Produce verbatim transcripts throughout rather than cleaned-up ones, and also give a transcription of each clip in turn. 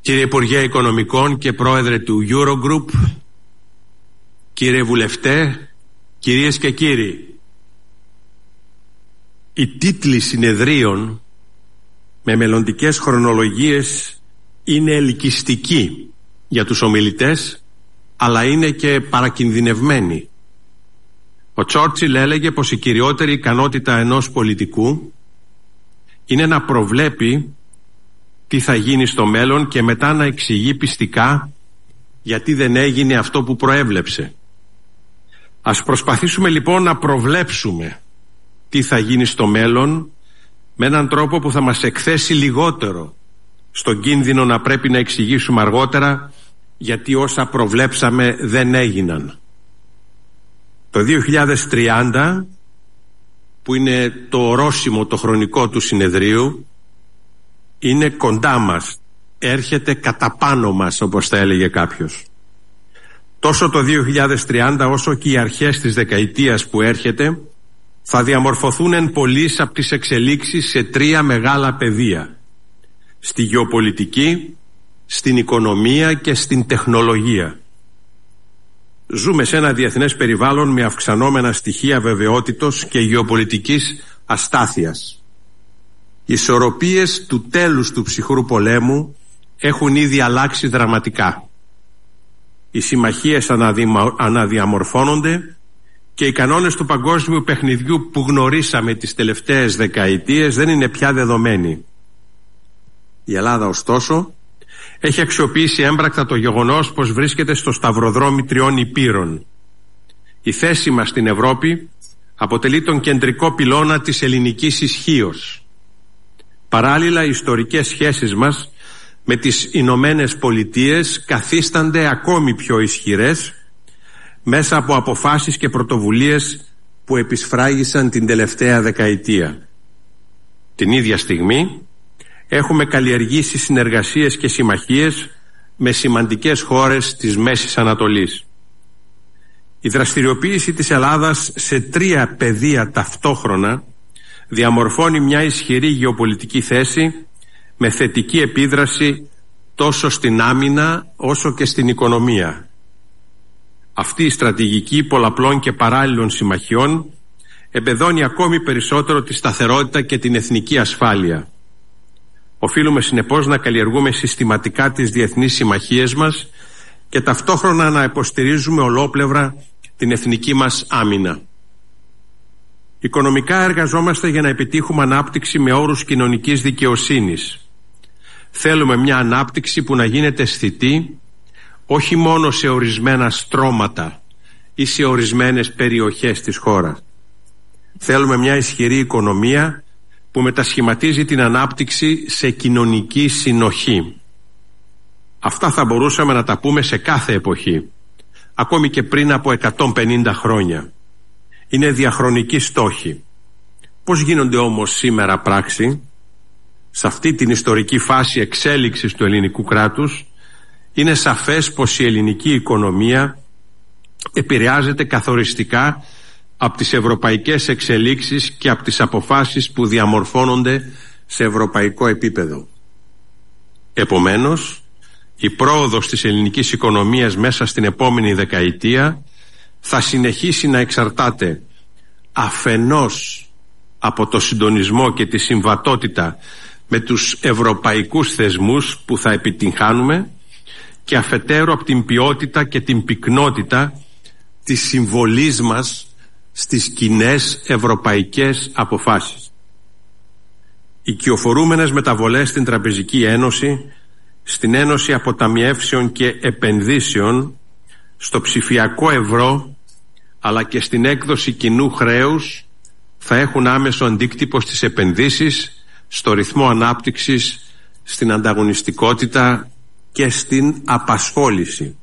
Κύριε Υπουργέ Οικονομικών και Πρόεδρε του Eurogroup, κύριε Βουλευτέ, κυρίες και κύριοι, οι τίτλοι συνεδρίων με μελλοντικές χρονολογίες είναι ελκυστικοί για τους ομιλητές, αλλά είναι και παρακινδυνευμένοι. Ο Τσόρτσιλ έλεγε πως η κυριότερη ικανότητα ενός πολιτικού είναι να προβλέπει τι θα γίνει στο μέλλον και μετά να εξηγεί πιστικά γιατί δεν έγινε αυτό που προέβλεψε. Ας προσπαθήσουμε λοιπόν να προβλέψουμε τι θα γίνει στο μέλλον με έναν τρόπο που θα μας εκθέσει λιγότερο στον κίνδυνο να πρέπει να εξηγήσουμε αργότερα γιατί όσα προβλέψαμε δεν έγιναν. Το δύο χιλιάδες τριάντα, που είναι το ορόσημο το χρονικό του συνεδρίου, είναι κοντά μας, έρχεται κατά πάνω μας, όπως θα έλεγε κάποιος. Τόσο το δύο χιλιάδες τριάντα όσο και οι αρχές της δεκαετίας που έρχεται θα διαμορφωθούν εν πολλοίς από τις εξελίξεις σε τρία μεγάλα πεδία: στη γεωπολιτική, στην οικονομία και στην τεχνολογία. Ζούμε σε ένα διεθνές περιβάλλον με αυξανόμενα στοιχεία βεβαιότητος και γεωπολιτικής αστάθειας. Οι ισορροπίες του τέλους του ψυχρού πολέμου έχουν ήδη αλλάξει δραματικά. Οι συμμαχίες αναδιαμορφώνονται και οι κανόνες του παγκόσμιου παιχνιδιού που γνωρίσαμε τις τελευταίες δεκαετίες δεν είναι πια δεδομένοι. Η Ελλάδα, ωστόσο, έχει αξιοποιήσει έμπρακτα το γεγονός πως βρίσκεται στο σταυροδρόμι τριών υπήρων. Η θέση μας στην Ευρώπη αποτελεί τον κεντρικό πυλώνα της ελληνικής ισχύος. Παράλληλα, οι ιστορικές σχέσεις μας με τις Ηνωμένες Πολιτείες καθίστανται ακόμη πιο ισχυρές μέσα από αποφάσεις και πρωτοβουλίες που επισφράγισαν την τελευταία δεκαετία. Την ίδια στιγμή έχουμε καλλιεργήσει συνεργασίες και συμμαχίες με σημαντικές χώρες της Μέσης Ανατολής. Η δραστηριοποίηση της Ελλάδας σε τρία πεδία ταυτόχρονα διαμορφώνει μια ισχυρή γεωπολιτική θέση με θετική επίδραση τόσο στην άμυνα όσο και στην οικονομία. Αυτή η στρατηγική πολλαπλών και παράλληλων συμμαχιών εμπεδώνει ακόμη περισσότερο τη σταθερότητα και την εθνική ασφάλεια. Οφείλουμε συνεπώς να καλλιεργούμε συστηματικά τις διεθνείς συμμαχίες μας και ταυτόχρονα να υποστηρίζουμε ολόπλευρα την εθνική μας άμυνα. Οικονομικά εργαζόμαστε για να επιτύχουμε ανάπτυξη με όρους κοινωνικής δικαιοσύνης. Θέλουμε μια ανάπτυξη που να γίνεται αισθητή όχι μόνο σε ορισμένα στρώματα ή σε ορισμένες περιοχές της χώρας. Θέλουμε μια ισχυρή οικονομία που μετασχηματίζει την ανάπτυξη σε κοινωνική συνοχή. Αυτά θα μπορούσαμε να τα πούμε σε κάθε εποχή, ακόμη και πριν από εκατόν πενήντα χρόνια. Είναι διαχρονικοί στόχοι. Πώς γίνονται όμως σήμερα πράξη? Σε αυτή την ιστορική φάση εξέλιξης του ελληνικού κράτους είναι σαφές πως η ελληνική οικονομία επηρεάζεται καθοριστικά από τις ευρωπαϊκές εξελίξεις και από τις αποφάσεις που διαμορφώνονται σε ευρωπαϊκό επίπεδο. Επομένως, η πρόοδος της ελληνικής οικονομίας μέσα στην επόμενη δεκαετία θα συνεχίσει να εξαρτάται αφενός από το συντονισμό και τη συμβατότητα με τους ευρωπαϊκούς θεσμούς που θα επιτυγχάνουμε και αφετέρου από την ποιότητα και την πυκνότητα της συμβολής μας στις κοινές ευρωπαϊκές αποφάσεις. Οι κυοφορούμενες μεταβολές στην Τραπεζική Ένωση, στην Ένωση Αποταμιεύσεων και Επενδύσεων, στο ψηφιακό ευρώ αλλά και στην έκδοση κοινού χρέους θα έχουν άμεσο αντίκτυπο στις επενδύσεις, στο ρυθμό ανάπτυξης, στην ανταγωνιστικότητα και στην απασχόληση.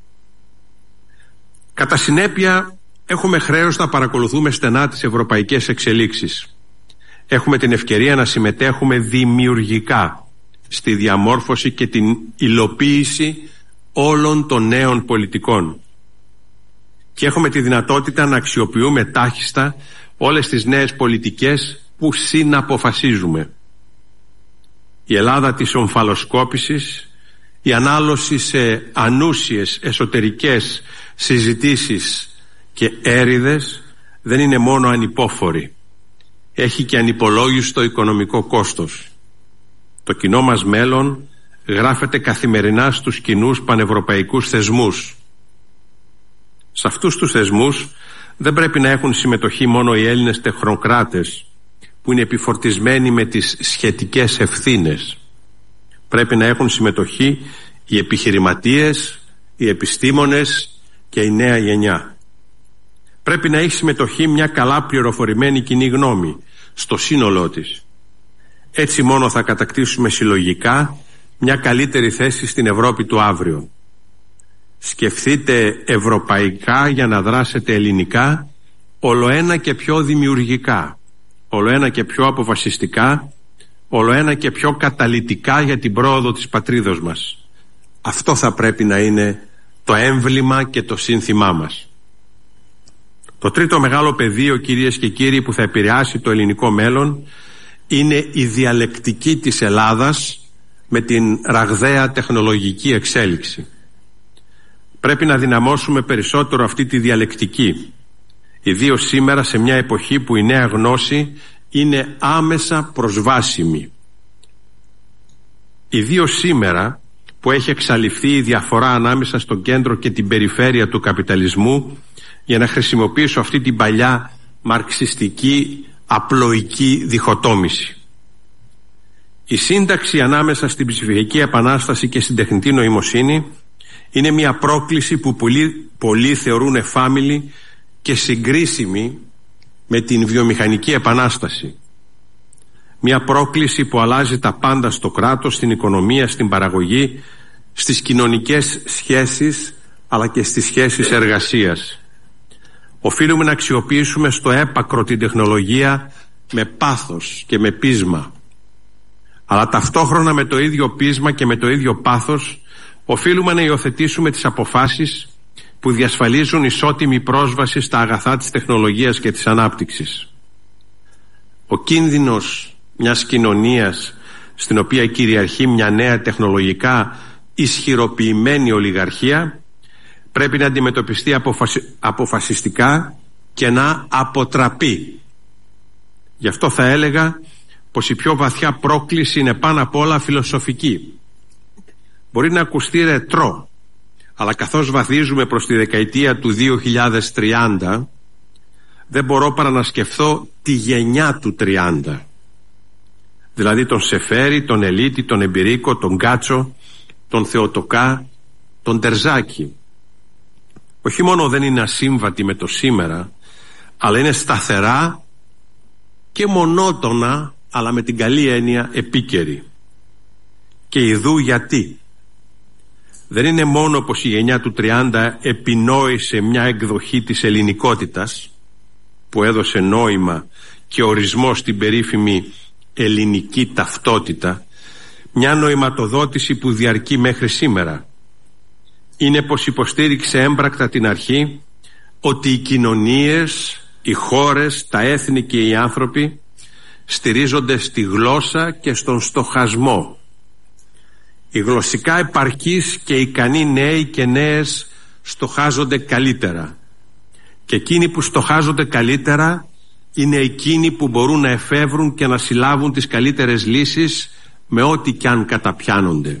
Κατά συνέπεια, έχουμε χρέος να παρακολουθούμε στενά τις ευρωπαϊκές εξελίξεις. Έχουμε την ευκαιρία να συμμετέχουμε δημιουργικά στη διαμόρφωση και την υλοποίηση όλων των νέων πολιτικών. Και έχουμε τη δυνατότητα να αξιοποιούμε τάχιστα όλες τις νέες πολιτικές που συναποφασίζουμε. Η Ελλάδα της ομφαλοσκόπησης Η ανάλωση σε ανούσιες εσωτερικές συζητήσεις και έρηδες δεν είναι μόνο ανυπόφορη. Έχει και ανυπολόγιστο οικονομικό κόστος. Το κοινό μας μέλλον γράφεται καθημερινά στους κοινούς πανευρωπαϊκούς θεσμούς. Σε αυτούς τους θεσμούς δεν πρέπει να έχουν συμμετοχή μόνο οι Έλληνες τεχνοκράτες που είναι επιφορτισμένοι με τις σχετικές ευθύνες. Πρέπει να έχουν συμμετοχή οι επιχειρηματίες, οι επιστήμονες και η νέα γενιά. Πρέπει να έχει συμμετοχή μια καλά πληροφορημένη κοινή γνώμη στο σύνολό της. Έτσι μόνο θα κατακτήσουμε συλλογικά μια καλύτερη θέση στην Ευρώπη του αύριο. Σκεφτείτε ευρωπαϊκά για να δράσετε ελληνικά, ολοένα και πιο δημιουργικά, ολοένα και πιο αποφασιστικά, ολοένα και πιο καταλυτικά για την πρόοδο της πατρίδος μας. Αυτό θα πρέπει να είναι το έμβλημα και το σύνθημά μας. Το τρίτο μεγάλο πεδίο, κυρίες και κύριοι, που θα επηρεάσει το ελληνικό μέλλον είναι η διαλεκτική της Ελλάδας με την ραγδαία τεχνολογική εξέλιξη. Πρέπει να δυναμώσουμε περισσότερο αυτή τη διαλεκτική, ιδίως σήμερα σε μια εποχή που η νέα γνώση είναι άμεσα προσβάσιμη. Ιδίως σήμερα που έχει εξαλειφθεί η διαφορά ανάμεσα στο κέντρο και την περιφέρεια του καπιταλισμού, για να χρησιμοποιήσω αυτή την παλιά μαρξιστική απλοϊκή διχοτόμηση. Η σύνταξη ανάμεσα στην ψηφιακή επανάσταση και στην τεχνητή νοημοσύνη είναι μια πρόκληση που πολλοί, πολλοί θεωρούν εφάμιλη και συγκρίσιμη με την βιομηχανική επανάσταση. Μια πρόκληση που αλλάζει τα πάντα στο κράτος, στην οικονομία, στην παραγωγή, στις κοινωνικές σχέσεις αλλά και στις σχέσεις εργασίας. Οφείλουμε να αξιοποιήσουμε στο έπακρο την τεχνολογία με πάθος και με πείσμα. Αλλά ταυτόχρονα με το ίδιο πείσμα και με το ίδιο πάθος οφείλουμε να υιοθετήσουμε τις αποφάσεις που διασφαλίζουν ισότιμη πρόσβαση στα αγαθά της τεχνολογίας και της ανάπτυξης. Ο κίνδυνος μιας κοινωνίας στην οποία κυριαρχεί μια νέα τεχνολογικά ισχυροποιημένη ολιγαρχία πρέπει να αντιμετωπιστεί αποφασι... αποφασιστικά και να αποτραπεί. Γι' αυτό θα έλεγα πως η πιο βαθιά πρόκληση είναι πάνω απ' όλα φιλοσοφική. Μπορεί να ακουστεί ρετρό, αλλά καθώς βαθίζουμε προς τη δεκαετία του δύο χιλιάδες τριάντα, δεν μπορώ παρά να σκεφτώ τη γενιά του τριάντα. Δηλαδή τον Σεφέρη, τον Ελίτη, τον Εμπειρίκο, τον Γκάτσο, τον Θεοτοκά, τον Τερζάκη. Όχι μόνο δεν είναι ασύμβατη με το σήμερα, αλλά είναι σταθερά και μονότονα, αλλά με την καλή έννοια επίκαιρη. Και ειδού γιατί. Δεν είναι μόνο πως η γενιά του τριάντα επινόησε μια εκδοχή της ελληνικότητας που έδωσε νόημα και ορισμό στην περίφημη ελληνική ταυτότητα, μια νοηματοδότηση που διαρκεί μέχρι σήμερα. Είναι πως υποστήριξε έμπρακτα την αρχή ότι οι κοινωνίες, οι χώρες, τα έθνη και οι άνθρωποι στηρίζονται στη γλώσσα και στον στοχασμό. Οι γλωσσικά επαρκείς και ικανοί νέοι και νέες στοχάζονται καλύτερα. Και εκείνοι που στοχάζονται καλύτερα είναι εκείνοι που μπορούν να εφεύρουν και να συλλάβουν τις καλύτερες λύσεις με ό,τι κι αν καταπιάνονται.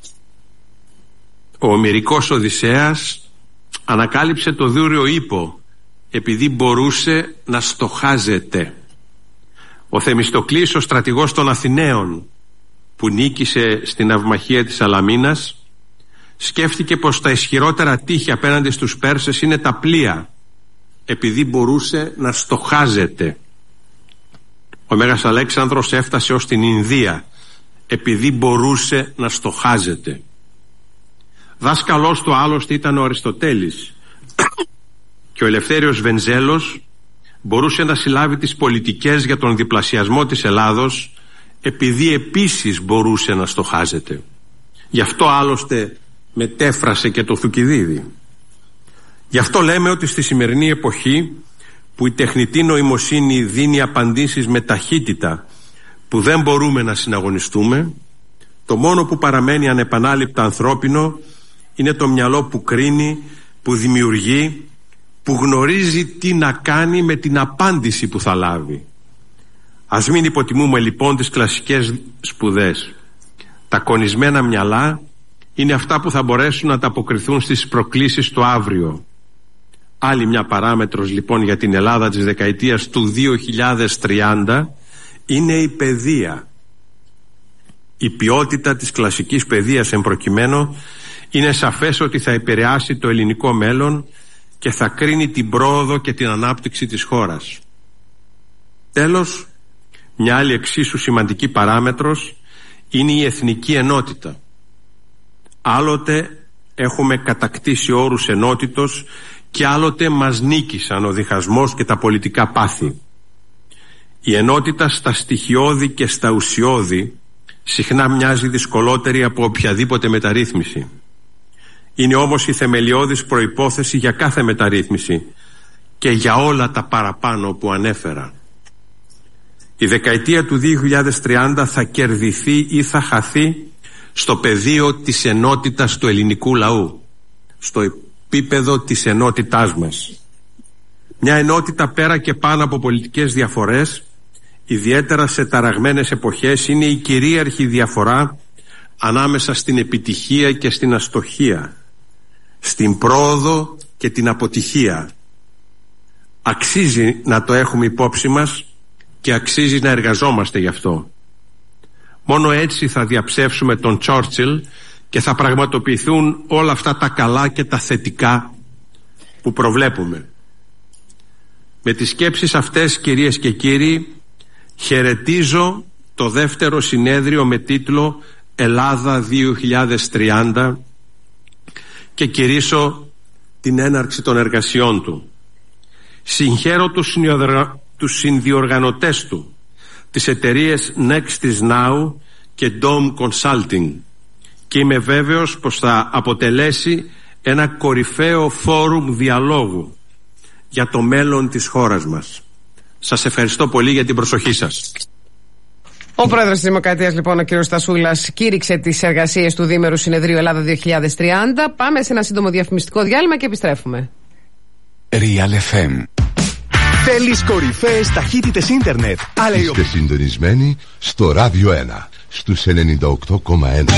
Ο Ομηρικός Οδυσσέας ανακάλυψε το δούριο ύπο επειδή μπορούσε να στοχάζεται. Ο Θεμιστοκλής, ο στρατηγός των Αθηναίων που νίκησε στην ναυμαχία της Σαλαμίνας, σκέφτηκε πως τα ισχυρότερα τείχη απέναντι στους Πέρσες είναι τα πλοία, επειδή μπορούσε να στοχάζεται. Ο Μέγας Αλέξανδρος έφτασε ως την Ινδία επειδή μπορούσε να στοχάζεται. Δάσκαλός του άλλωστε ήταν ο Αριστοτέλης και ο Ελευθέριος Βενζέλος μπορούσε να συλλάβει τις πολιτικές για τον διπλασιασμό της Ελλάδος επειδή επίσης μπορούσε να στοχάζεται. Γι' αυτό άλλωστε μετέφρασε και το Θουκυδίδη. Γι' αυτό λέμε ότι στη σημερινή εποχή που η τεχνητή νοημοσύνη δίνει απαντήσεις με ταχύτητα που δεν μπορούμε να συναγωνιστούμε, Το μόνο που παραμένει ανεπανάληπτα ανθρώπινο είναι το μυαλό που κρίνει, που δημιουργεί, που γνωρίζει τι να κάνει με την απάντηση που θα λάβει. Ας μην υποτιμούμε λοιπόν τις κλασικές σπουδές. Τα κονισμένα μυαλά είναι αυτά που θα μπορέσουν να ανταποκριθούν στις προκλήσεις του αύριο. Άλλη μια παράμετρος λοιπόν για την Ελλάδα της δεκαετίας του δύο χιλιάδες τριάντα είναι η παιδεία. Η ποιότητα της κλασικής παιδείας εν προκειμένου είναι σαφές ότι θα επηρεάσει το ελληνικό μέλλον και θα κρίνει την πρόοδο και την ανάπτυξη της χώρας. Τέλος, μια άλλη εξίσου σημαντική παράμετρος είναι η εθνική ενότητα. Άλλοτε έχουμε κατακτήσει όρους ενότητος και άλλοτε μας νίκησαν ο διχασμός και τα πολιτικά πάθη. Η ενότητα στα στοιχειώδη και στα ουσιώδη συχνά μοιάζει δυσκολότερη από οποιαδήποτε μεταρρύθμιση. Είναι όμως η θεμελιώδης προϋπόθεση για κάθε μεταρρύθμιση και για όλα τα παραπάνω που ανέφερα. Η δεκαετία του δύο χιλιάδες τριάντα θα κερδιθεί ή θα χαθεί στο πεδίο της ενότητας του ελληνικού λαού, στο επίπεδο της ενότητάς μας. Μια ενότητα πέρα και πάνω από πολιτικές διαφορές, ιδιαίτερα σε ταραγμένες εποχές, είναι η κυρίαρχη διαφορά ανάμεσα στην επιτυχία και στην αστοχία, στην πρόοδο και την αποτυχία. Αξίζει να το έχουμε υπόψη μας και αξίζει να εργαζόμαστε γι' αυτό. Μόνο έτσι θα διαψεύσουμε τον Τσόρτσιλ και θα πραγματοποιηθούν όλα αυτά τα καλά και τα θετικά που προβλέπουμε. Με τις σκέψεις αυτές, κυρίες και κύριοι, χαιρετίζω το δεύτερο συνέδριο με τίτλο Ελλάδα δύο χιλιάδες τριάντα και κηρύσω την έναρξη των εργασιών του. Συγχαίρω τους, συνδιοργα... τους συνδιοργανωτές του, τις εταιρείες Next is Now και Dome Consulting, και είμαι βέβαιος πως θα αποτελέσει ένα κορυφαίο φόρουμ διαλόγου για το μέλλον της χώρας μας. Σας ευχαριστώ πολύ για την προσοχή σας. Ο πρόεδρος της Δημοκρατίας, λοιπόν, ο κ. Στασούλας, κήρυξε τις εργασίες του Διήμερου Συνεδρίου Ελλάδα δύο χιλιάδες τριάντα. Πάμε σε ένα σύντομο διαφημιστικό διάλειμμα και επιστρέφουμε. Real εφ εμ. Θέλεις κορυφαίες ταχύτητες ίντερνετ? Αλλά είστε συντονισμένοι στο Ράδιο ένα, στους ενενήντα οκτώ κόμμα ένα.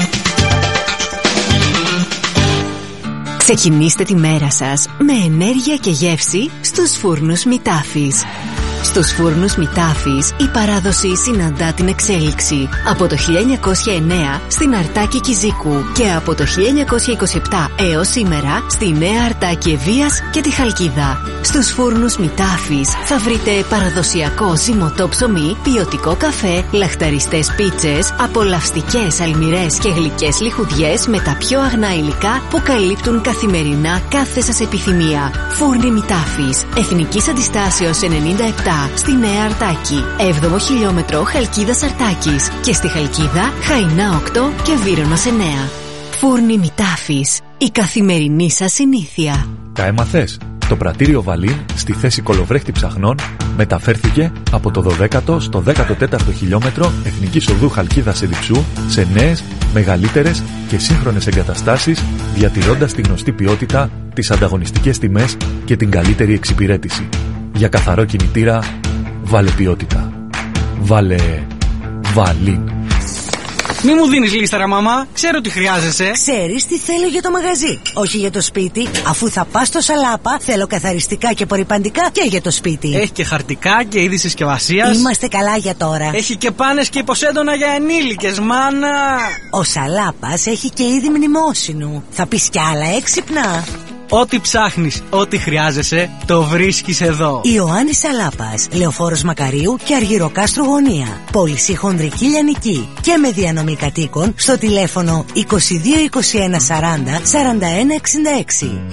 Ξεκινήστε τη μέρα σας με ενέργεια και γεύση στους φούρνους Μητάφης. Στους φούρνους Μητάφης η παράδοση συναντά την εξέλιξη. Από το χίλια εννιακόσια εννέα στην Αρτάκη Κιζίκου και από το χίλια εννιακόσια είκοσι επτά έως σήμερα στη Νέα Αρτάκη Ευβοίας και τη Χαλκίδα. Στους φούρνους Μητάφης θα βρείτε παραδοσιακό ζυμωτό ψωμί, ποιοτικό καφέ, λαχταριστές πίτσες, απολαυστικές αλμυρές και γλυκές λιχουδιές με τα πιο αγνά υλικά που καλύπτουν καθημερινά κάθε σας επιθυμία. Φούρνοι Μητάφης, Εθνικής Αντιστάσεως ενενήντα επτά στη Νέα Αρτάκη, έβδομο χιλιόμετρο Χαλκίδας Αρτάκης και στη Χαλκίδα Χαϊνά οκτώ και Βύρωνος εννέα. Φούρνοι Μητάφης, η καθημερινή σας συνήθεια. Τα έμαθες? Το πρατήριο Βαλίν στη θέση κολοβρέχτη ψαχνών μεταφέρθηκε από το δωδέκατο στο δέκατο τέταρτο χιλιόμετρο Εθνικής Οδού Χαλκίδας Εδιψού σε νέες, μεγαλύτερες και σύγχρονες εγκαταστάσεις, διατηρώντας τη γνωστή ποιότητα, τις ανταγωνιστικές τιμές και την καλύτερη εξυπηρέτηση. Για καθαρό κινητήρα, βάλε ποιότητα. Βάλε Βαλίν. Μη μου δίνεις λίστα, ρε μαμά. Ξέρω τι χρειάζεσαι. Ξέρεις τι θέλω για το μαγαζί, όχι για το σπίτι. Αφού θα πας στο Σαλάπα, θέλω καθαριστικά και απορρυπαντικά και για το σπίτι. Έχει και χαρτικά και είδη συσκευασίας. Είμαστε καλά για τώρα. Έχει και πάνες και υποσέντονα για ενήλικες, μάνα. Ο Σαλάπας έχει και είδη μνημόσυνου. Θα πεις κι άλλα έξυπνα. Ό,τι ψάχνεις, ό,τι χρειάζεσαι, το βρίσκεις εδώ. Ιωάννης Σαλάπας, Λεωφόρος Μακαρίου και Αργυροκάστρου Γωνία. Πώληση χονδρική λιανική και με διανομή κατοίκων στο τηλέφωνο είκοσι δύο είκοσι ένα σαράντα σαράντα ένα εξήντα έξι.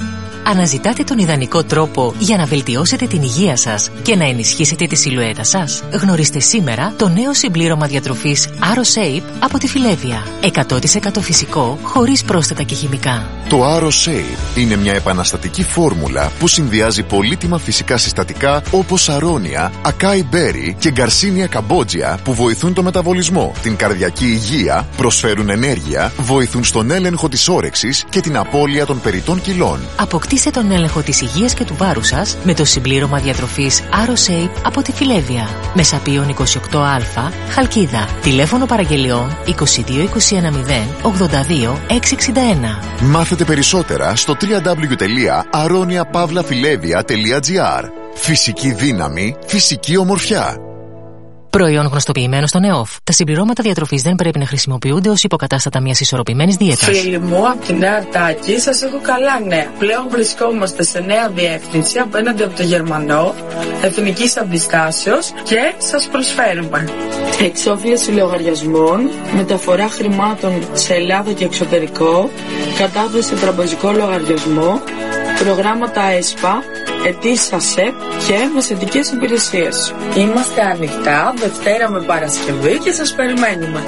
Αναζητάτε τον ιδανικό τρόπο για να βελτιώσετε την υγεία σας και να ενισχύσετε τη σιλουέτα σας? Γνωρίστε σήμερα το νέο συμπλήρωμα διατροφής AroShape από τη Φιλέβια. εκατό τοις εκατό φυσικό, χωρίς πρόσθετα και χημικά. Το AroShape είναι μια επαναστατική φόρμουλα που συνδυάζει πολύτιμα φυσικά συστατικά όπως αρώνια, ακάι μπέρι και γκαρσίνια καμπότζια που βοηθούν το μεταβολισμό, την καρδιακή υγεία, προσφέρουν ενέργεια, βοηθούν στον έλεγχο της όρεξης και την απώλεια των περιττών κιλών. Αποκτήστε τον έλεγχο της υγείας και του βάρους σας με το συμπλήρωμα διατροφής AroShape από τη Φιλέβια. Μεσαπίων είκοσι οκτώ α, Χαλκίδα. Τηλέφωνο παραγγελιών είκοσι δύο είκοσι ένα μηδέν ογδόντα δύο εξακόσια εξήντα ένα. Μάθετε περισσότερα στο double-u double-u double-u τελεία aronia pavla filevia τελεία gr. Φυσική δύναμη, φυσική ομορφιά. Προϊόν γνωστοποιημένο στον ΕΟΦ. Τα συμπληρώματα διατροφής δεν πρέπει να χρησιμοποιούνται ως υποκατάστατα μιας ισορροπημένης δίαιτας. Φίλοι μου, από τη Νέα Αρτάκη σας έχω καλά νέα. Πλέον βρισκόμαστε σε νέα διεύθυνση απέναντι από το Γερμανό, εθνικής αντιστάσεως και σας προσφέρουμε εξόφληση λογαριασμών, μεταφορά χρημάτων σε Ελλάδα και εξωτερικό, κατάθεση σε τραπεζικό λογαριασμό, προγράμματα ΕΣΠΑ, αιτήσεις ΑΣΕΠ και μεσαιτικές υπηρεσίες. Είμαστε ανοιχτά Δευτέρα με Παρασκευή και σας περιμένουμε.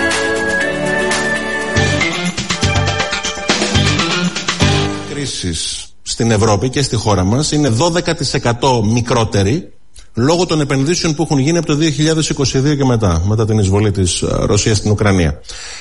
Η κρίση στην Ευρώπη και στη χώρα μας είναι δώδεκα τοις εκατό μικρότερη λόγω των επενδύσεων που έχουν γίνει από το δύο χιλιάδες είκοσι δύο και μετά, μετά την εισβολή της Ρωσίας στην Ουκρανία.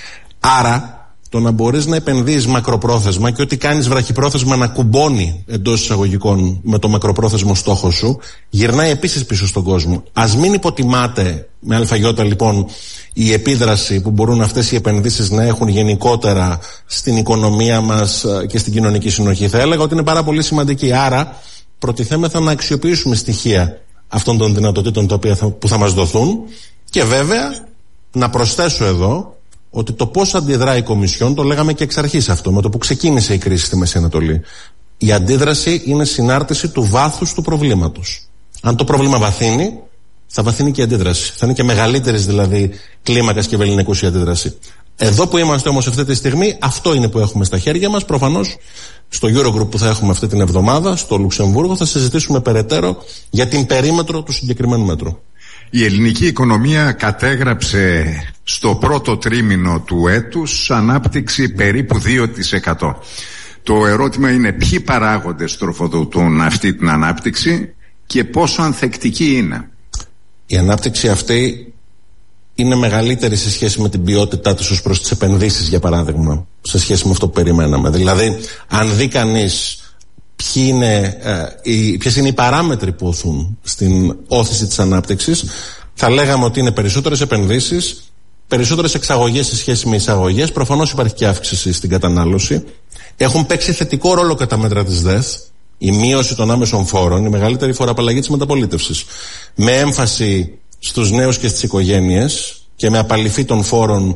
Άρα, το να μπορείς να επενδύεις μακροπρόθεσμα και ό,τι κάνεις βραχυπρόθεσμα να κουμπώνει εντός εισαγωγικών με το μακροπρόθεσμο στόχο σου, γυρνάει επίσης πίσω στον κόσμο. Ας μην υποτιμάτε με αλφαγιώτα λοιπόν η επίδραση που μπορούν αυτές οι επενδύσεις να έχουν γενικότερα στην οικονομία μας και στην κοινωνική συνοχή. Θα έλεγα ότι είναι πάρα πολύ σημαντική. Άρα προτιθέμεθα να αξιοποιήσουμε στοιχεία αυτών των δυνατοτήτων τα οποία θα, που θα μας δοθούν και βέβαια να προσθέσω εδώ ότι το πώς αντιδράει η Κομισιόν, το λέγαμε και εξ αρχής αυτό, με το που ξεκίνησε η κρίση στη Μέση Ανατολή. Η αντίδραση είναι συνάρτηση του βάθους του προβλήματος. Αν το πρόβλημα βαθύνει, θα βαθύνει και η αντίδραση. Θα είναι και μεγαλύτερης δηλαδή κλίμακας και βεληνικούς η αντίδραση. Εδώ που είμαστε όμως αυτή τη στιγμή, αυτό είναι που έχουμε στα χέρια μας. Προφανώς στο Eurogroup που θα έχουμε αυτή την εβδομάδα, στο Λουξεμβούργο, θα συζητήσουμε περαιτέρω για την περίμετρο του συγκεκριμένου μέτρου. Η ελληνική οικονομία κατέγραψε στο πρώτο τρίμηνο του έτους ανάπτυξη περίπου δύο τοις εκατό. Το ερώτημα είναι ποιοι παράγοντες τροφοδοτούν αυτή την ανάπτυξη και πόσο ανθεκτική είναι. Η ανάπτυξη αυτή είναι μεγαλύτερη σε σχέση με την ποιότητά της ως προς τις επενδύσεις, για παράδειγμα, σε σχέση με αυτό που περιμέναμε. Δηλαδή, αν δει κανείς ποιοι είναι, ε, οι, ποιες είναι οι παράμετροι που οθούν στην όθηση της ανάπτυξης, θα λέγαμε ότι είναι περισσότερες επενδύσεις, περισσότερες εξαγωγές σε σχέση με εισαγωγές. Προφανώς υπάρχει και αύξηση στην κατανάλωση. Έχουν παίξει θετικό ρόλο κατά μέτρα της ΔΕΘ η μείωση των άμεσων φόρων, η μεγαλύτερη φοροαπαλλαγή της μεταπολίτευσης, με έμφαση στους νέους και στις οικογένειες και με απαλληφή των φόρων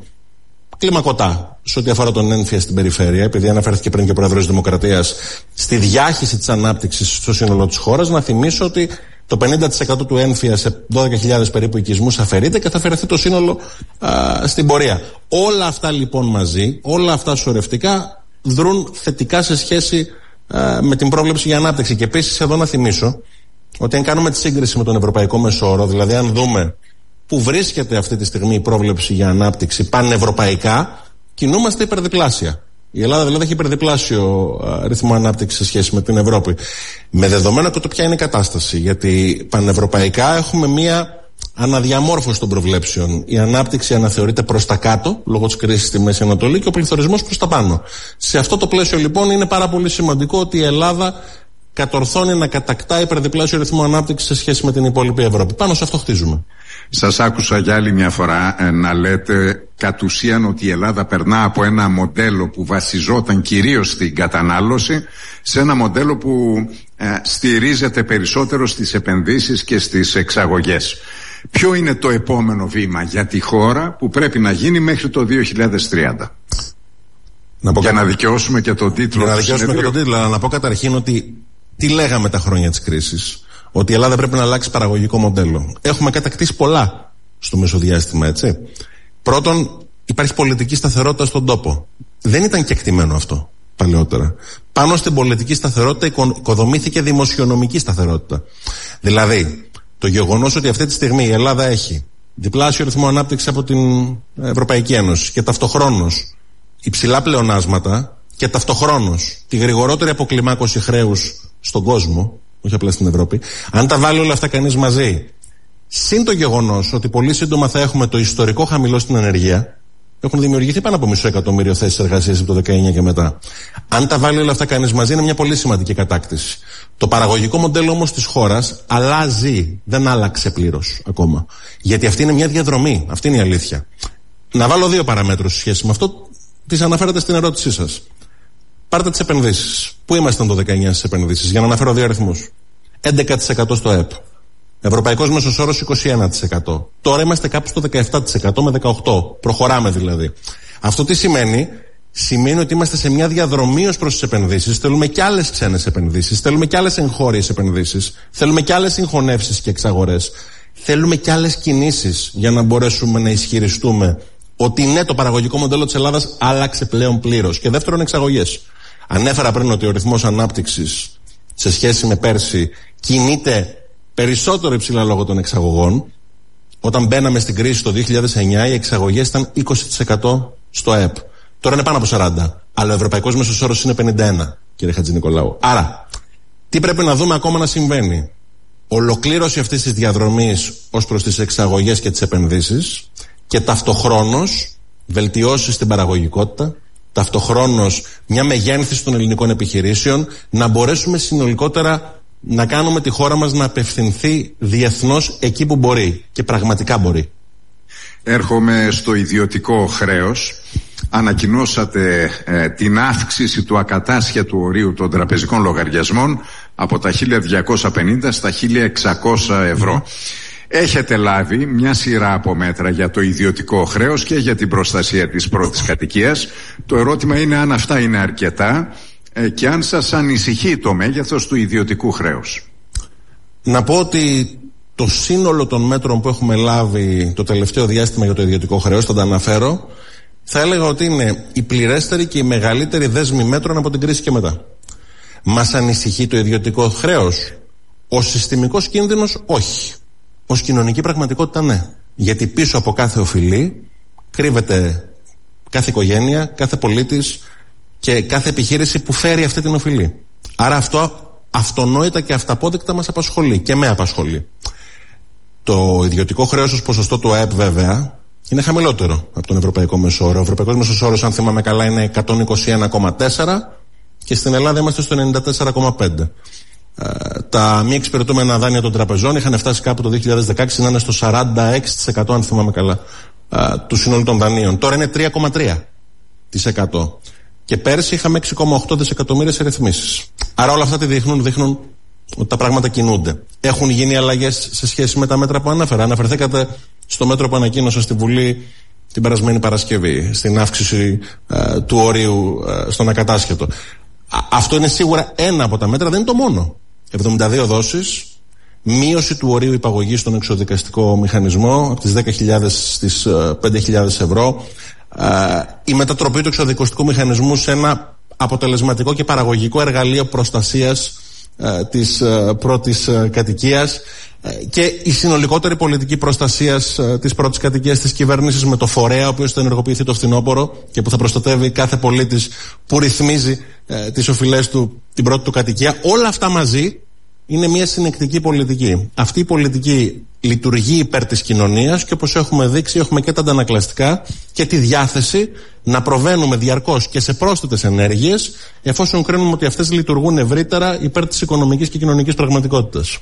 κλιμακωτά σε ό,τι αφορά τον ένφια στην περιφέρεια, επειδή αναφέρθηκε πριν και ο Πρόεδρος της Δημοκρατίας στη διάχυση της ανάπτυξης στο σύνολο της χώρας. Να θυμίσω ότι το πενήντα τοις εκατό του ένφια σε δώδεκα χιλιάδες περίπου οικισμούς αφαιρείται και θα αφαιρεθεί το σύνολο α, στην πορεία. Όλα αυτά λοιπόν μαζί, όλα αυτά σωρευτικά δρούν θετικά σε σχέση α, με την πρόβλεψη για ανάπτυξη. Και επίσης εδώ να θυμίσω ότι αν κάνουμε τη σύγκριση με τον ευρωπαϊκό μεσόωρο, δηλαδή αν δούμε που βρίσκεται αυτή τη στιγμή η πρόβλεψη για ανάπτυξη πανευρωπαϊκά, κινούμαστε υπερδιπλάσια. Η Ελλάδα δηλαδή έχει υπερδιπλάσιο α, ρυθμό ανάπτυξη σε σχέση με την Ευρώπη. Με δεδομένο και το ποια είναι η κατάσταση. Γιατί πανευρωπαϊκά έχουμε μία αναδιαμόρφωση των προβλέψεων. Η ανάπτυξη αναθεωρείται προς τα κάτω, λόγω της κρίσης στη Μέση Ανατολή, και ο πληθωρισμός προς τα πάνω. Σε αυτό το πλαίσιο λοιπόν είναι πάρα πολύ σημαντικό ότι η Ελλάδα κατορθώνει να κατακτά υπερδιπλάσιο ρυθμό ανάπτυξη σε σχέση με την υπόλοιπη Ευρώπη. Πάνω σε αυτό χτίζουμε. Σας άκουσα για άλλη μια φορά ε, να λέτε κατ' ουσίαν ότι η Ελλάδα περνά από ένα μοντέλο που βασιζόταν κυρίως στην κατανάλωση σε ένα μοντέλο που ε, στηρίζεται περισσότερο στις επενδύσεις και στις εξαγωγές. Ποιο είναι το επόμενο βήμα για τη χώρα που πρέπει να γίνει μέχρι το δύο χιλιάδες τριάντα? Να για κα... να δικαιώσουμε και τον τίτλο. Για να δικαιώσουμε και τον τίτλο, αλλά να πω καταρχήν ότι τι λέγαμε τα χρόνια της κρίσης? Ότι η Ελλάδα πρέπει να αλλάξει παραγωγικό μοντέλο. Έχουμε κατακτήσει πολλά στο μεσοδιάστημα, έτσι. Πρώτον, υπάρχει πολιτική σταθερότητα στον τόπο. Δεν ήταν κεκτημένο αυτό. παλαιότερα. Πάνω στην πολιτική σταθερότητα οικοδομήθηκε δημοσιονομική σταθερότητα. Δηλαδή, το γεγονός ότι αυτή τη στιγμή η Ελλάδα έχει διπλάσιο ρυθμό ανάπτυξης από την Ευρωπαϊκή Ένωση και ταυτοχρόνως υψηλά πλεονάσματα και ταυτοχρόνως τη γρηγορότερη αποκλιμάκωση χρέους στον κόσμο, όχι απλά στην Ευρώπη, αν τα βάλει όλα αυτά κανείς μαζί, συν το γεγονός ότι πολύ σύντομα θα έχουμε το ιστορικό χαμηλό στην ανεργία, έχουν δημιουργηθεί πάνω από μισό εκατομμύριο θέσεις εργασίας από το δεκαεννιά και μετά. Αν τα βάλει όλα αυτά κανείς μαζί, είναι μια πολύ σημαντική κατάκτηση. Το παραγωγικό μοντέλο όμως της χώρας αλλάζει, δεν άλλαξε πλήρως ακόμα. Γιατί αυτή είναι μια διαδρομή, αυτή είναι η αλήθεια. Να βάλω δύο παραμέτρους σε σχέση με αυτό, τις αναφέρατε στην ερώτησή σας. Πάρτε τις επενδύσεις. Πού ήμασταν το δεκαεννιά στις επενδύσεις, για να αναφέρω δύο αριθμούς. έντεκα τοις εκατό στο ΕΠ. Ευρωπαϊκός μέσος όρος είκοσι ένα τοις εκατό. Τώρα είμαστε κάπου στο δεκαεπτά τοις εκατό με δεκαοκτώ τοις εκατό. Προχωράμε δηλαδή. Αυτό τι σημαίνει? Σημαίνει ότι είμαστε σε μια διαδρομή ως προς τις επενδύσεις. Θέλουμε και άλλες ξένες επενδύσεις. Θέλουμε και άλλες εγχώριες επενδύσεις. Θέλουμε και άλλες συγχωνεύσεις και εξαγορές. Θέλουμε και άλλες κινήσεις για να μπορέσουμε να ισχυριστούμε ότι ναι, το παραγωγικό μοντέλο της Ελλάδας άλλαξε πλέον πλήρως. Και δεύτερον, εξαγωγές. Ανέφερα πριν ότι ο ρυθμός ανάπτυξης σε σχέση με πέρσι κινείται περισσότερο υψηλά λόγω των εξαγωγών. Όταν μπαίναμε στην κρίση το δύο χιλιάδες εννιά, οι εξαγωγές ήταν είκοσι τοις εκατό στο ΕΠ. Τώρα είναι πάνω από σαράντα τοις εκατό. Αλλά ο ευρωπαϊκός μέσος όρος είναι πενήντα ένα τοις εκατό, κύριε Χατζηνικολάου. Άρα, τι πρέπει να δούμε ακόμα να συμβαίνει? Ολοκλήρωση αυτής της διαδρομής ως προς τις εξαγωγές και τις επενδύσεις και ταυτοχρόνως βελτιώσεις στην παραγωγικότητα, ταυτοχρόνως μια μεγένθηση των ελληνικών επιχειρήσεων, να μπορέσουμε συνολικότερα να κάνουμε τη χώρα μας να απευθυνθεί διεθνώς εκεί που μπορεί και πραγματικά μπορεί. Έρχομαι στο ιδιωτικό χρέος. Ανακοινώσατε ε, την αύξηση του ακατάσχετου ορίου των τραπεζικών λογαριασμών από τα χίλια διακόσια πενήντα στα χίλια εξακόσια ευρώ. Έχετε λάβει μια σειρά από μέτρα για το ιδιωτικό χρέος και για την προστασία της πρώτης κατοικίας. Το ερώτημα είναι αν αυτά είναι αρκετά ε, και αν σας ανησυχεί το μέγεθος του ιδιωτικού χρέους. Να πω ότι το σύνολο των μέτρων που έχουμε λάβει το τελευταίο διάστημα για το ιδιωτικό χρέος, θα τα αναφέρω, θα έλεγα ότι είναι η πληρέστερη και η μεγαλύτερη δέσμη μέτρων από την κρίση και μετά. Μας ανησυχεί το ιδιωτικό χρέος? Ως συστημικός κίνδυνος, όχι. Ως κοινωνική πραγματικότητα, ναι. Γιατί πίσω από κάθε οφειλή κρύβεται κάθε οικογένεια, κάθε πολίτης και κάθε επιχείρηση που φέρει αυτή την οφειλή. Άρα αυτό αυτονόητα και αυταπόδεικτα μας απασχολεί και με απασχολεί. Το ιδιωτικό χρέος ως ποσοστό του ΑΕΠ βέβαια είναι χαμηλότερο από τον ευρωπαϊκό μέσο όρο. Ο ευρωπαϊκός μέσος όρος, αν θυμάμαι καλά, είναι εκατόν είκοσι ένα κόμμα τέσσερα και στην Ελλάδα είμαστε στο ενενήντα τέσσερα κόμμα πέντε. Ε, τα μη εξυπηρετούμενα δάνεια των τραπεζών είχαν φτάσει κάπου το δύο χιλιάδες δεκαέξι να είναι στο σαράντα έξι τοις εκατό, αν θυμάμαι καλά, ε, του συνόλου των δανείων. Τώρα είναι τρία κόμμα τρία τοις εκατό. Και πέρσι είχαμε έξι κόμμα οκτώ δισεκατομμύρια σε ρυθμίσεις. Άρα όλα αυτά τι δείχνουν? Δείχνουν ότι τα πράγματα κινούνται. Έχουν γίνει αλλαγές σε σχέση με τα μέτρα που ανέφερα. Αναφερθήκατε στο μέτρο που ανακοίνωσα στη Βουλή την περασμένη Παρασκευή, στην αύξηση ε, του ορίου ε, στον ακατάσχετο. Α, αυτό είναι σίγουρα ένα από τα μέτρα, δεν είναι το μόνο. εβδομήντα δύο δόσεις, μείωση του ορίου υπαγωγής στον εξοδικαστικό μηχανισμό από τις δέκα χιλιάδες στις ε, πέντε χιλιάδες ευρώ, ε, η μετατροπή του εξοδικαστικού μηχανισμού σε ένα αποτελεσματικό και παραγωγικό εργαλείο προστασίας ε, της ε, πρώτης ε, κατοικίας και η συνολικότερη πολιτική προστασίας ε, της πρώτης κατοικίας της κυβέρνησης με το φορέα ο οποίος θα ενεργοποιηθεί το φθινόπωρο και που θα προστατεύει κάθε πολίτης που ρυθμίζει ε, τις οφειλές του την πρώτη του κατοικία. Όλα αυτά μαζί είναι μια συνεκτική πολιτική. Αυτή η πολιτική λειτουργεί υπέρ της κοινωνίας και όπως έχουμε δείξει έχουμε και τα αντανακλαστικά και τη διάθεση να προβαίνουμε διαρκώς και σε πρόσθετες ενέργειες εφόσον κρίνουμε ότι αυτές λειτουργούν ευρύτερα υπέρ της οικονομικής και κοινωνικής πραγματικότητας.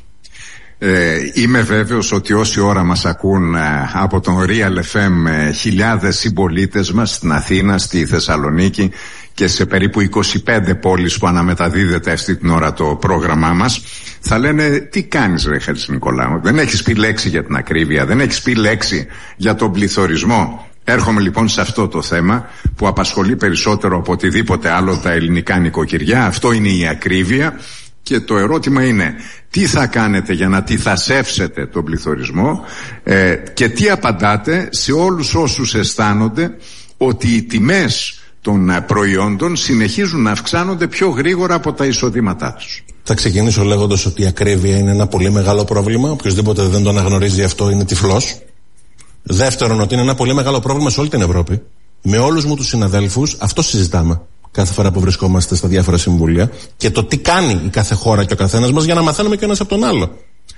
Ε, είμαι βέβαιος ότι όση ώρα μας ακούν ε, από τον Real εφ εμ ε, χιλιάδες συμπολίτες μας στην Αθήνα, στη Θεσσαλονίκη και σε περίπου είκοσι πέντε πόλεις που αναμεταδίδεται αυτή την ώρα το πρόγραμμά μας, θα λένε τι κάνεις ρε Χατζηνικολάου, δεν έχεις πει λέξη για την ακρίβεια, δεν έχεις πει λέξη για τον πληθωρισμό. Έρχομαι λοιπόν σε αυτό το θέμα που απασχολεί περισσότερο από οτιδήποτε άλλο τα ελληνικά νοικοκυριά. Αυτό είναι η ακρίβεια. Και το ερώτημα είναι τι θα κάνετε για να τιθασεύσετε τον πληθωρισμό ε, και τι απαντάτε σε όλους όσους αισθάνονται ότι οι τιμές των προϊόντων συνεχίζουν να αυξάνονται πιο γρήγορα από τα εισοδήματά τους. Θα ξεκινήσω λέγοντας ότι η ακρίβεια είναι ένα πολύ μεγάλο πρόβλημα. Οποιοςδήποτε δεν το αναγνωρίζει αυτό είναι τυφλός. Δεύτερον, ότι είναι ένα πολύ μεγάλο πρόβλημα σε όλη την Ευρώπη. Με όλους μου τους συναδέλφους αυτό συζητάμε κάθε φορά που βρισκόμαστε στα διάφορα συμβούλια, και το τι κάνει η κάθε χώρα και ο καθένας μας για να μαθαίνουμε και ο ένας από τον άλλο.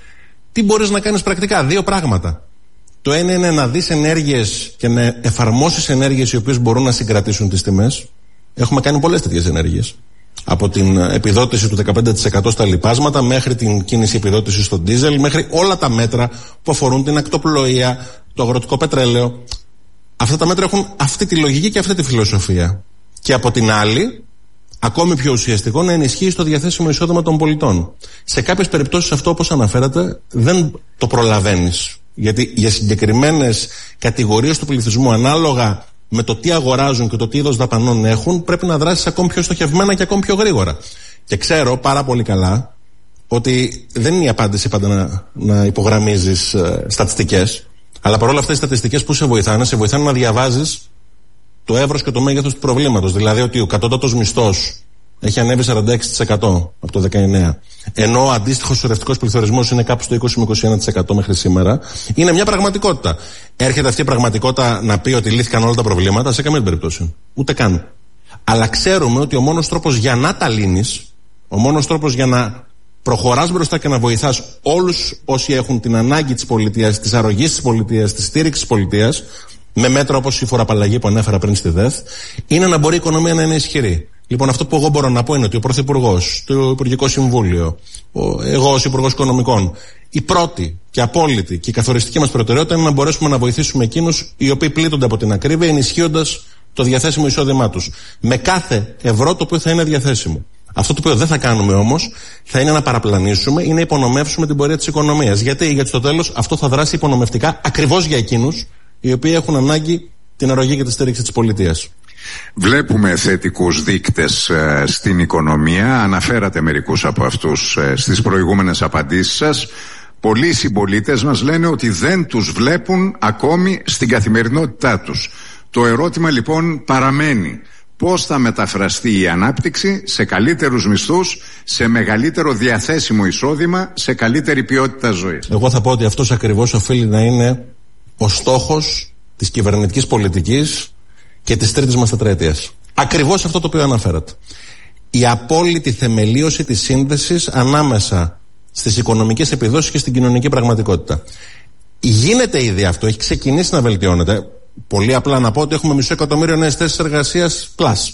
Τι μπορείς να κάνεις πρακτικά? Δύο πράγματα. Το ένα είναι να δεις ενέργειες και να εφαρμόσεις ενέργειες οι οποίες μπορούν να συγκρατήσουν τις τιμές. Έχουμε κάνει πολλές τέτοιες ενέργειες. Από την επιδότηση του δεκαπέντε τοις εκατό στα λιπάσματα μέχρι την κίνηση επιδότηση στο ντίζελ, μέχρι όλα τα μέτρα που αφορούν την ακτοπλοεία, το αγροτικό πετρέλαιο. Αυτά τα μέτρα έχουν αυτή τη λογική και αυτή τη φιλοσοφία. Και από την άλλη, ακόμη πιο ουσιαστικό, να ενισχύει το διαθέσιμο εισόδημα των πολιτών. Σε κάποιες περιπτώσεις αυτό, όπως αναφέρατε, δεν το προλαβαίνεις. Γιατί για συγκεκριμένες κατηγορίες του πληθυσμού, ανάλογα με το τι αγοράζουν και το τι είδος δαπανών έχουν, πρέπει να δράσεις ακόμη πιο στοχευμένα και ακόμη πιο γρήγορα. Και ξέρω πάρα πολύ καλά ότι δεν είναι η απάντηση πάντα να, να υπογραμμίζεις ε, στατιστικές, αλλά παρόλα αυτά οι στατιστικές που σε βοηθάνε, σε βοηθάνε να διαβάζεις το εύρος και το μέγεθος του προβλήματος. Δηλαδή ότι ο κατώτατος μισθός έχει ανέβει σαράντα έξι τοις εκατό από το δεκαεννέα, ενώ ο αντίστοιχος σωρευτικός πληθωρισμός είναι κάπου στο είκοσι με είκοσι ένα τοις εκατό μέχρι σήμερα. Είναι μια πραγματικότητα. Έρχεται αυτή η πραγματικότητα να πει ότι λύθηκαν όλα τα προβλήματα? Σε καμία περίπτωση. Ούτε καν. Αλλά ξέρουμε ότι ο μόνος τρόπος για να τα λύνεις, ο μόνος τρόπος για να προχωράς μπροστά και να βοηθάς όλους όσοι έχουν την ανάγκη της πολιτείας, της αρρωγής της πολιτείας, της στήριξης της πολιτείας, με μέτρα όπως η φοροαπαλλαγή που ανέφερα πριν στη ΔΕΘ, είναι να μπορεί η οικονομία να είναι ισχυρή. Λοιπόν, αυτό που εγώ μπορώ να πω είναι ότι ο Πρωθυπουργός, το Υπουργικό Συμβούλιο, ο, εγώ ως Υπουργός Οικονομικών, η πρώτη και απόλυτη και η καθοριστική μας προτεραιότητα είναι να μπορέσουμε να βοηθήσουμε εκείνους οι οποίοι πλήττονται από την ακρίβεια, ενισχύοντας το διαθέσιμο εισόδημά τους. Με κάθε ευρώ το οποίο θα είναι διαθέσιμο. Αυτό το οποίο δεν θα κάνουμε όμως θα είναι να παραπλανήσουμε ή να υπονομεύσουμε την πορεία της οικονομίας. Γιατί, γιατί στο τέλος αυτό θα δράσει υπονομευτικά ακριβώς για εκείνους οι οποίοι έχουν ανάγκη την αρρωγή και τη στήριξη της πολιτείας. Βλέπουμε θετικούς δείκτες ε, στην οικονομία. Αναφέρατε μερικούς από αυτούς ε, στις προηγούμενες απαντήσεις σας. Πολλοί συμπολίτες μας λένε ότι δεν τους βλέπουν ακόμη στην καθημερινότητά τους. Το ερώτημα λοιπόν παραμένει. Πώς θα μεταφραστεί η ανάπτυξη σε καλύτερους μισθούς, σε μεγαλύτερο διαθέσιμο εισόδημα, σε καλύτερη ποιότητα ζωής? Εγώ θα πω ότι αυτός ακριβώς οφείλει να είναι ο στόχος της κυβερνητικής πολιτικής και της τρίτης μας τετραετίας. Ακριβώς αυτό το οποίο αναφέρατε. Η απόλυτη θεμελίωση της σύνδεσης ανάμεσα στις οικονομικές επιδόσεις και στην κοινωνική πραγματικότητα. Γίνεται ήδη αυτό, έχει ξεκινήσει να βελτιώνεται. Πολύ απλά να πω ότι έχουμε μισό εκατομμύριο νέες θέσεις εργασίας πλάς.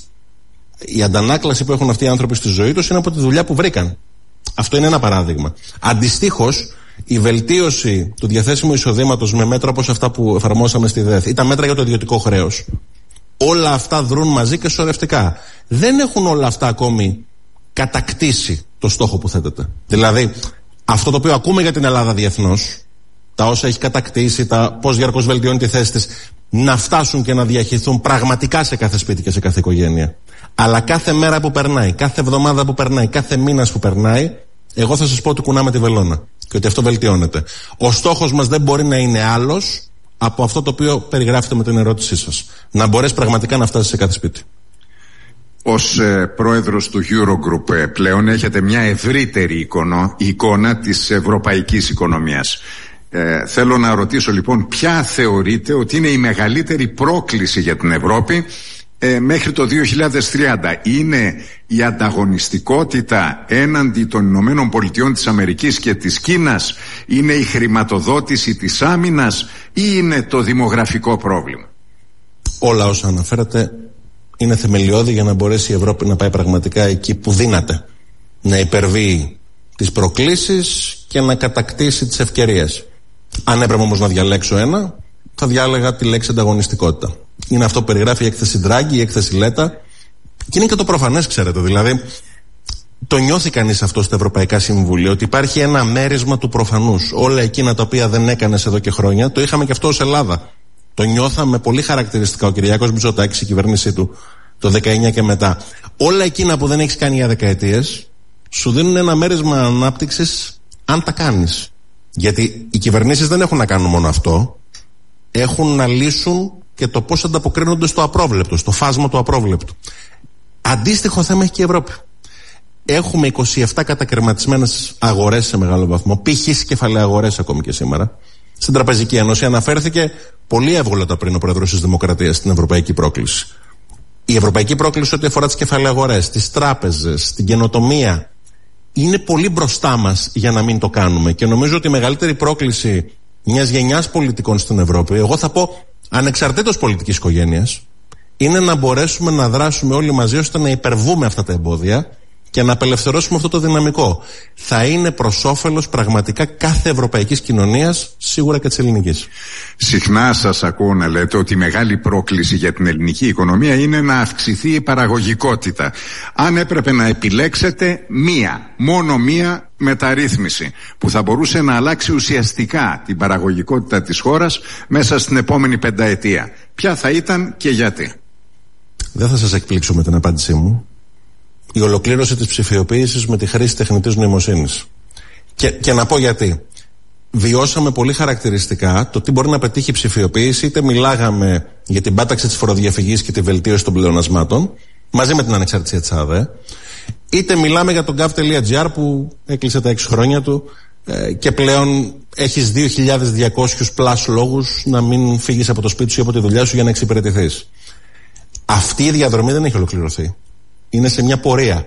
Η αντανάκλαση που έχουν αυτοί οι άνθρωποι στη ζωή τους είναι από τη δουλειά που βρήκαν. Αυτό είναι ένα παράδειγμα. Αντιστοίχως, η βελτίωση του διαθέσιμου εισοδήματος με μέτρα όπως αυτά που εφαρμόσαμε στη ΔΕΘ ή τα μέτρα για το ιδιωτικό χρέος, όλα αυτά δρούν μαζί και σωρευτικά. Δεν έχουν όλα αυτά ακόμη κατακτήσει το στόχο που θέτεται. Δηλαδή, αυτό το οποίο ακούμε για την Ελλάδα διεθνώς, τα όσα έχει κατακτήσει, τα πώς διαρκώς βελτιώνει τη θέση της, να φτάσουν και να διαχειριστούν πραγματικά σε κάθε σπίτι και σε κάθε οικογένεια. Αλλά κάθε μέρα που περνάει, κάθε εβδομάδα που περνάει, κάθε μήνας που περνάει, εγώ θα σας πω ότι κουνάμε τη βελόνα και ότι αυτό βελτιώνεται. Ο στόχος μας δεν μπορεί να είναι άλλος από αυτό το οποίο περιγράφετε με την ερώτησή σας. Να μπορέσει πραγματικά να φτάσει σε κάθε σπίτι. Ως ε, πρόεδρος του Eurogroup ε, πλέον έχετε μια ευρύτερη εικόνα, εικόνα της ευρωπαϊκής οικονομίας. Ε, θέλω να ρωτήσω λοιπόν ποια θεωρείτε ότι είναι η μεγαλύτερη πρόκληση για την Ευρώπη ε, μέχρι το δύο χιλιάδες τριάντα? Είναι η ανταγωνιστικότητα έναντι των Ηνωμένων Πολιτειών της Αμερικής και της Κίνας? Είναι η χρηματοδότηση της άμυνας? Ή είναι το δημογραφικό πρόβλημα? Όλα όσα αναφέρατε είναι θεμελιώδη για να μπορέσει η Ευρώπη να πάει πραγματικά εκεί που δύναται, να υπερβεί τις προκλήσεις και να κατακτήσει τις ευκαιρίες. Αν έπρεπε όμως να διαλέξω ένα, θα διάλεγα τη λέξη ανταγωνιστικότητα. Είναι αυτό που περιγράφει η έκθεση Ντράγκη, η έκθεση Λέτα, και είναι και το προφανές, ξέρετε. Δηλαδή, το νιώθει κανείς αυτό στα Ευρωπαϊκά Συμβούλια, ότι υπάρχει ένα μέρισμα του προφανούς. Όλα εκείνα τα οποία δεν έκανες εδώ και χρόνια, το είχαμε και αυτό ως Ελλάδα. Το νιώθαμε πολύ χαρακτηριστικά ο Κυριάκος Μητσοτάκης, η κυβέρνησή του, το δεκαεννιά και μετά. Όλα εκείνα που δεν έχεις κάνει για δεκαετίες, σου δίνουν ένα μέρισμα ανάπτυξης αν τα κάνεις. Γιατί οι κυβερνήσεις δεν έχουν να κάνουν μόνο αυτό. Έχουν να λύσουν και το πώς ανταποκρίνονται στο απρόβλεπτο, στο φάσμα του απρόβλεπτου. Αντίστοιχο θέμα έχει και η Ευρώπη. Έχουμε είκοσι επτά κατακαιρματισμένες αγορές σε μεγάλο βαθμό, π.χ. κεφαλαίες αγορές ακόμη και σήμερα. Στην Τραπεζική Ένωση αναφέρθηκε πολύ εύγολα πριν ο Πρόεδρος της Δημοκρατίας στην ευρωπαϊκή πρόκληση. Η ευρωπαϊκή πρόκληση ό,τι αφορά τις κεφαλαίες αγορές, τις τράπεζες, την καινοτομία, είναι πολύ μπροστά μας για να μην το κάνουμε. Και νομίζω ότι η μεγαλύτερη πρόκληση μιας γενιάς πολιτικών στην Ευρώπη, εγώ θα πω ανεξαρτήτως πολιτικής οικογένειας, είναι να μπορέσουμε να δράσουμε όλοι μαζί ώστε να υπερβούμε αυτά τα εμπόδια και να απελευθερώσουμε αυτό το δυναμικό. Θα είναι προς όφελος πραγματικά κάθε ευρωπαϊκής κοινωνίας, σίγουρα και της ελληνικής. Συχνά σας ακούω να λέτε ότι η μεγάλη πρόκληση για την ελληνική οικονομία είναι να αυξηθεί η παραγωγικότητα. Αν έπρεπε να επιλέξετε μία, μόνο μία μεταρρύθμιση που θα μπορούσε να αλλάξει ουσιαστικά την παραγωγικότητα της χώρας μέσα στην επόμενη πενταετία, ποια θα ήταν και γιατί? Δεν θα σας εκπλήξω με την απάντησή μου. Η ολοκλήρωση της ψηφιοποίησης με τη χρήση τεχνητής νοημοσύνης. Και, και να πω γιατί. Βιώσαμε πολύ χαρακτηριστικά το τι μπορεί να πετύχει η ψηφιοποίηση, είτε μιλάγαμε για την πάταξη της φοροδιαφυγής και τη βελτίωση των πλεονασμάτων, μαζί με την ανεξαρτησία της ΑΔΕ, είτε μιλάμε για τον gov.gr που έκλεισε τα έξι χρόνια του ε, και πλέον έχεις δύο χιλιάδες διακόσιους πλάς λόγους να μην φύγεις από το σπίτι σου ή από τη δουλειά σου για να εξυπηρετηθείς. Αυτή η διαδρομή δεν έχει ολοκληρωθεί. Είναι σε μια πορεία.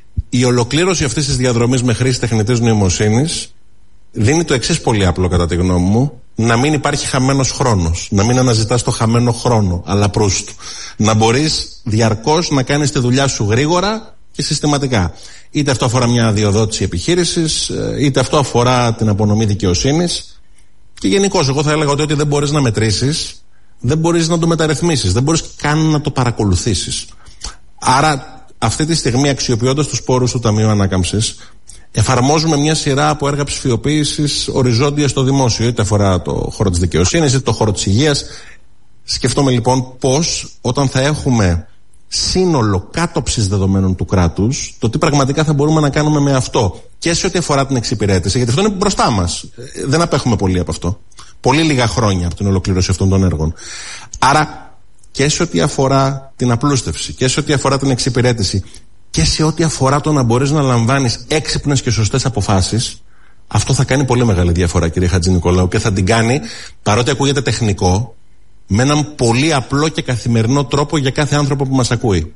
Η ολοκλήρωση αυτής της διαδρομής με χρήση τεχνητής νοημοσύνης δίνει το εξής πολύ απλό κατά τη γνώμη μου: να μην υπάρχει χαμένος χρόνος, να μην αναζητάς το χαμένο χρόνο, αλλά προύστου. Να μπορείς διαρκώς να κάνεις τη δουλειά σου γρήγορα και συστηματικά. Είτε αυτό αφορά μια αδειοδότηση επιχείρησης, είτε αυτό αφορά την απονομή δικαιοσύνης. Και γενικώς, εγώ θα έλεγα ότι ό,τι δεν μπορείς να μετρήσεις, δεν μπορείς να το μεταρρυθμίσεις, δεν μπορείς καν να το παρακολουθήσεις. Άρα, αυτή τη στιγμή, αξιοποιώντας τους πόρους του Ταμείου Ανάκαμψης, εφαρμόζουμε μια σειρά από έργα ψηφιοποίησης οριζόντια στο δημόσιο, είτε αφορά το χώρο της δικαιοσύνης, είτε το χώρο της υγείας. Σκεφτόμαι λοιπόν πώς, όταν θα έχουμε σύνολο κάτωψης δεδομένων του κράτους, το τι πραγματικά θα μπορούμε να κάνουμε με αυτό, και σε ό,τι αφορά την εξυπηρέτηση, γιατί αυτό είναι μπροστά μας. Δεν απέχουμε πολύ από αυτό. Πολύ λίγα χρόνια από την ολοκλήρωση αυτών των έργων. Άρα, και σε ό,τι αφορά την απλούστευση, και σε ό,τι αφορά την εξυπηρέτηση, και σε ό,τι αφορά το να μπορείς να λαμβάνεις έξυπνες και σωστές αποφάσεις, αυτό θα κάνει πολύ μεγάλη διαφορά, κύριε Χατζηνικολάου, και θα την κάνει, παρότι ακούγεται τεχνικό, με έναν πολύ απλό και καθημερινό τρόπο για κάθε άνθρωπο που μας ακούει.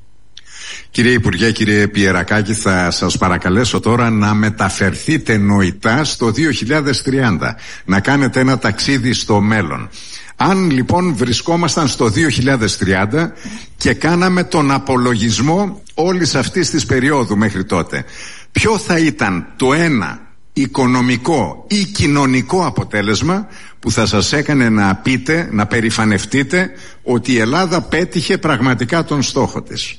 Κύριε Υπουργέ, κύριε Πιερακάκη, θα σας παρακαλέσω τώρα να μεταφερθείτε νοητά στο δύο χιλιάδες τριάντα, να κάνετε ένα ταξίδι στο μέλλον. Αν λοιπόν βρισκόμασταν στο δύο χιλιάδες τριάντα και κάναμε τον απολογισμό όλης αυτής της περίοδου μέχρι τότε, ποιο θα ήταν το ένα οικονομικό ή κοινωνικό αποτέλεσμα που θα σας έκανε να πείτε, να περηφανευτείτε ότι η Ελλάδα πέτυχε πραγματικά τον στόχο της?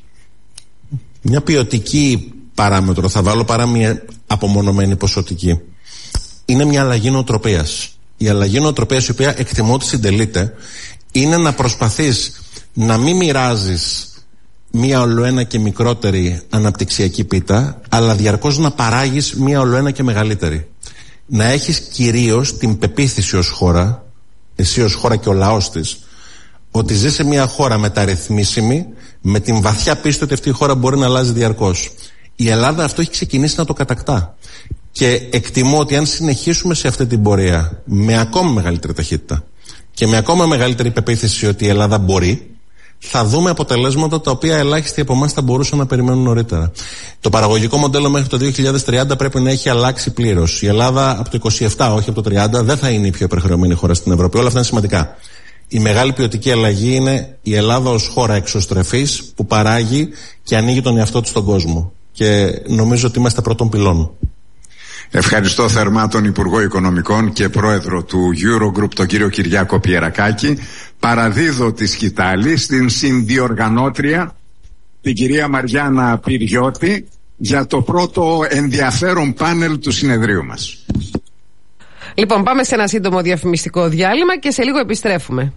Μια ποιοτική παράμετρο θα βάλω παρά μια απομονωμένη ποσοτική. Είναι μια αλλαγή νοοτροπίας. Η αλλαγή νοοτροπίας, η οποία εκτιμώ ότι συντελείται, είναι να προσπαθείς να μην μοιράζεις μία ολοένα και μικρότερη αναπτυξιακή πίτα, αλλά διαρκώς να παράγεις μία ολοένα και μεγαλύτερη. Να έχεις κυρίως την πεποίθηση ως χώρα, εσύ ως χώρα και ο λαός της, ότι ζει σε μια χώρα μεταρρυθμίσιμη, με την βαθιά πίστη ότι αυτή η χώρα μπορεί να αλλάζει διαρκώς. Η Ελλάδα αυτό έχει ξεκινήσει να το κατακτά. Και εκτιμώ ότι αν συνεχίσουμε σε αυτή την πορεία με ακόμα μεγαλύτερη ταχύτητα και με ακόμα μεγαλύτερη πεποίθηση ότι η Ελλάδα μπορεί, θα δούμε αποτελέσματα τα οποία ελάχιστοι από εμάς θα μπορούσαν να περιμένουν νωρίτερα. Το παραγωγικό μοντέλο μέχρι το δύο χιλιάδες τριάντα πρέπει να έχει αλλάξει πλήρως. Η Ελλάδα από το είκοσι επτά, όχι από το τριάντα, δεν θα είναι η πιο υπερχρεωμένη χώρα στην Ευρώπη. Όλα αυτά είναι σημαντικά. Η μεγάλη ποιοτική αλλαγή είναι η Ελλάδα ως χώρα εξωστρεφής που παράγει και ανοίγει τον εαυτό της στον κόσμο. Και νομίζω ότι είμαστε πρώτων πυλών. Ευχαριστώ θερμά τον Υπουργό Οικονομικών και Πρόεδρο του Eurogroup, τον κύριο Κυριάκο Πιερακάκη. Παραδίδω τη σκητάλη στην συνδιοργανώτρια, την κυρία Μαριάννα Πυριώτη, για το πρώτο ενδιαφέρον πάνελ του συνεδρίου μας. Λοιπόν, πάμε σε ένα σύντομο διαφημιστικό διάλειμμα και σε λίγο επιστρέφουμε.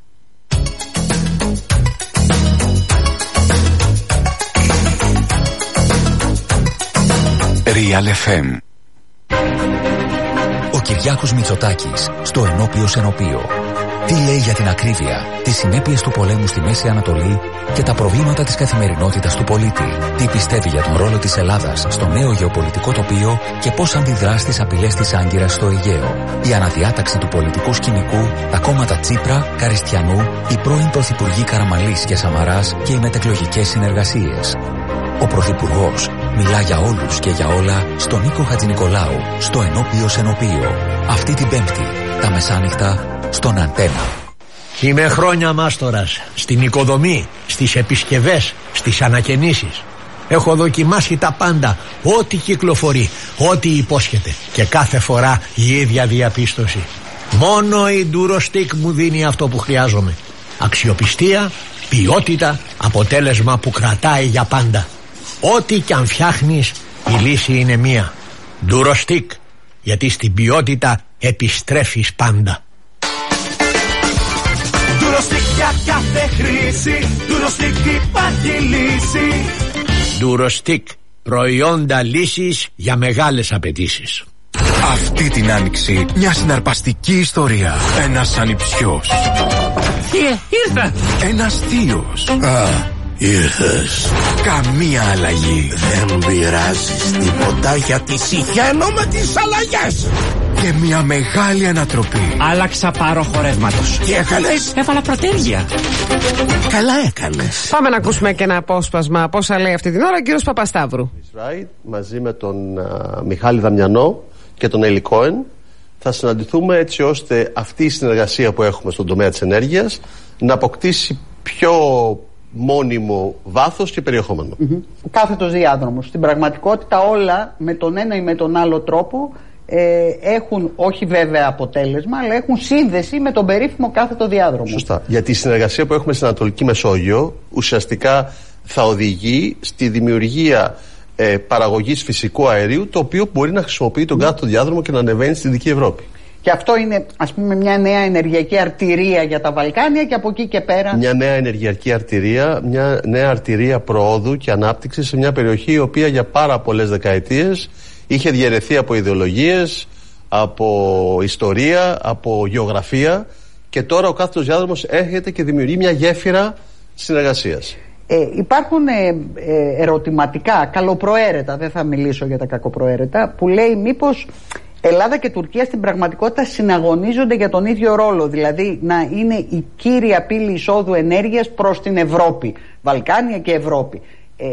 Real εφ εμ. Ο Κυριάκος Μητσοτάκης στο ενώπιος ενωπείο. Τι λέει για την ακρίβεια, τις συνέπειες του πολέμου στη Μέση Ανατολή και τα προβλήματα της καθημερινότητας του πολίτη. Τι πιστεύει για τον ρόλο της Ελλάδας στο νέο γεωπολιτικό τοπίο και πώς αντιδρά στις απειλές της Άγκυρας στο Αιγαίο. Η αναδιάταξη του πολιτικού σκηνικού, τα κόμματα Τσίπρα, Καριστιανού, οι πρώην πρωθυπουργοί Καραμανλής και Σαμαράς και οι μετεκλογικές συνεργασίες. Ο Πρωθυπουργός μιλά για όλους και για όλα στον Νίκο Χατζηνικολάου, στο Ενώπιο Ενωπίο. Αυτή την Πέμπτη, τα μεσάνυχτα, στον Αντένα. Είμαι χρόνια μάστορας στην οικοδομή, στις επισκευές, στις ανακαινήσεις. Έχω δοκιμάσει τα πάντα, ό,τι κυκλοφορεί, ό,τι υπόσχεται, και κάθε φορά η ίδια διαπίστωση. Μόνο η Durostic μου δίνει αυτό που χρειάζομαι. Αξιοπιστία, ποιότητα, αποτέλεσμα που κρατάει για πάντα. Ό,τι κι αν φτιάχνεις, η λύση είναι μία. Durostic, γιατί στην ποιότητα επιστρέφεις πάντα. Durostic για κάθε χρήση, Durostic υπάρχει λύση. Durostic, προϊόντα λύσης για μεγάλες απαιτήσεις. Αυτή την άνοιξη μια συναρπαστική ιστορία. Ένας ανιψιός. Ε, ήρθα. Ένας θείος. Α, ήρθες. Καμία αλλαγή. Δεν πειράζεις τίποτα, γιατί συχαίνω με τις αλλαγές. Και μια μεγάλη ανατροπή. Άλλαξα πάροχο χορεύματος. Τι έκανες? Έβαλα πρωτέρια. Καλά έκανες. Πάμε να ακούσουμε και ένα απόσπασμα πόσα λέει αυτή την ώρα ο κύριος Παπασταύρου. Μαζί με τον uh, Μιχάλη Δαμιανό και τον Έλλη Κόεν θα συναντηθούμε έτσι ώστε αυτή η συνεργασία που έχουμε στον τομέα της ενέργειας να αποκτήσει πιο μόνιμο βάθος και περιεχόμενο. Mm-hmm. Κάθετος διάδρομος. Στην πραγματικότητα όλα με τον ένα ή με τον άλλο τρόπο ε, έχουν όχι βέβαια αποτέλεσμα, αλλά έχουν σύνδεση με τον περίφημο κάθετο διάδρομο. Σωστά. Γιατί η συνεργασία που έχουμε στην Ανατολική Μεσόγειο ουσιαστικά θα οδηγεί στη δημιουργία ε, παραγωγής φυσικού αερίου, το οποίο μπορεί να χρησιμοποιεί τον κάθετο διάδρομο και να ανεβαίνει στη Δυτική Ευρώπη. Και αυτό είναι, ας πούμε, μια νέα ενεργειακή αρτηρία για τα Βαλκάνια και από εκεί και πέρα. Μια νέα ενεργειακή αρτηρία, μια νέα αρτηρία προόδου και ανάπτυξης σε μια περιοχή η οποία για πάρα πολλές δεκαετίες είχε διαιρεθεί από ιδεολογίες, από ιστορία, από γεωγραφία, και τώρα ο κάθετος διάδρομος έρχεται και δημιουργεί μια γέφυρα συνεργασίας. Ε, υπάρχουν ε, ε, ερωτηματικά, καλοπροαίρετα, δεν θα μιλήσω για τα κακοπροαίρετα, που λέει μήπως Ελλάδα και Τουρκία στην πραγματικότητα συναγωνίζονται για τον ίδιο ρόλο, δηλαδή να είναι η κύρια πύλη εισόδου ενέργειας προς την Ευρώπη, Βαλκάνια και Ευρώπη. Ε,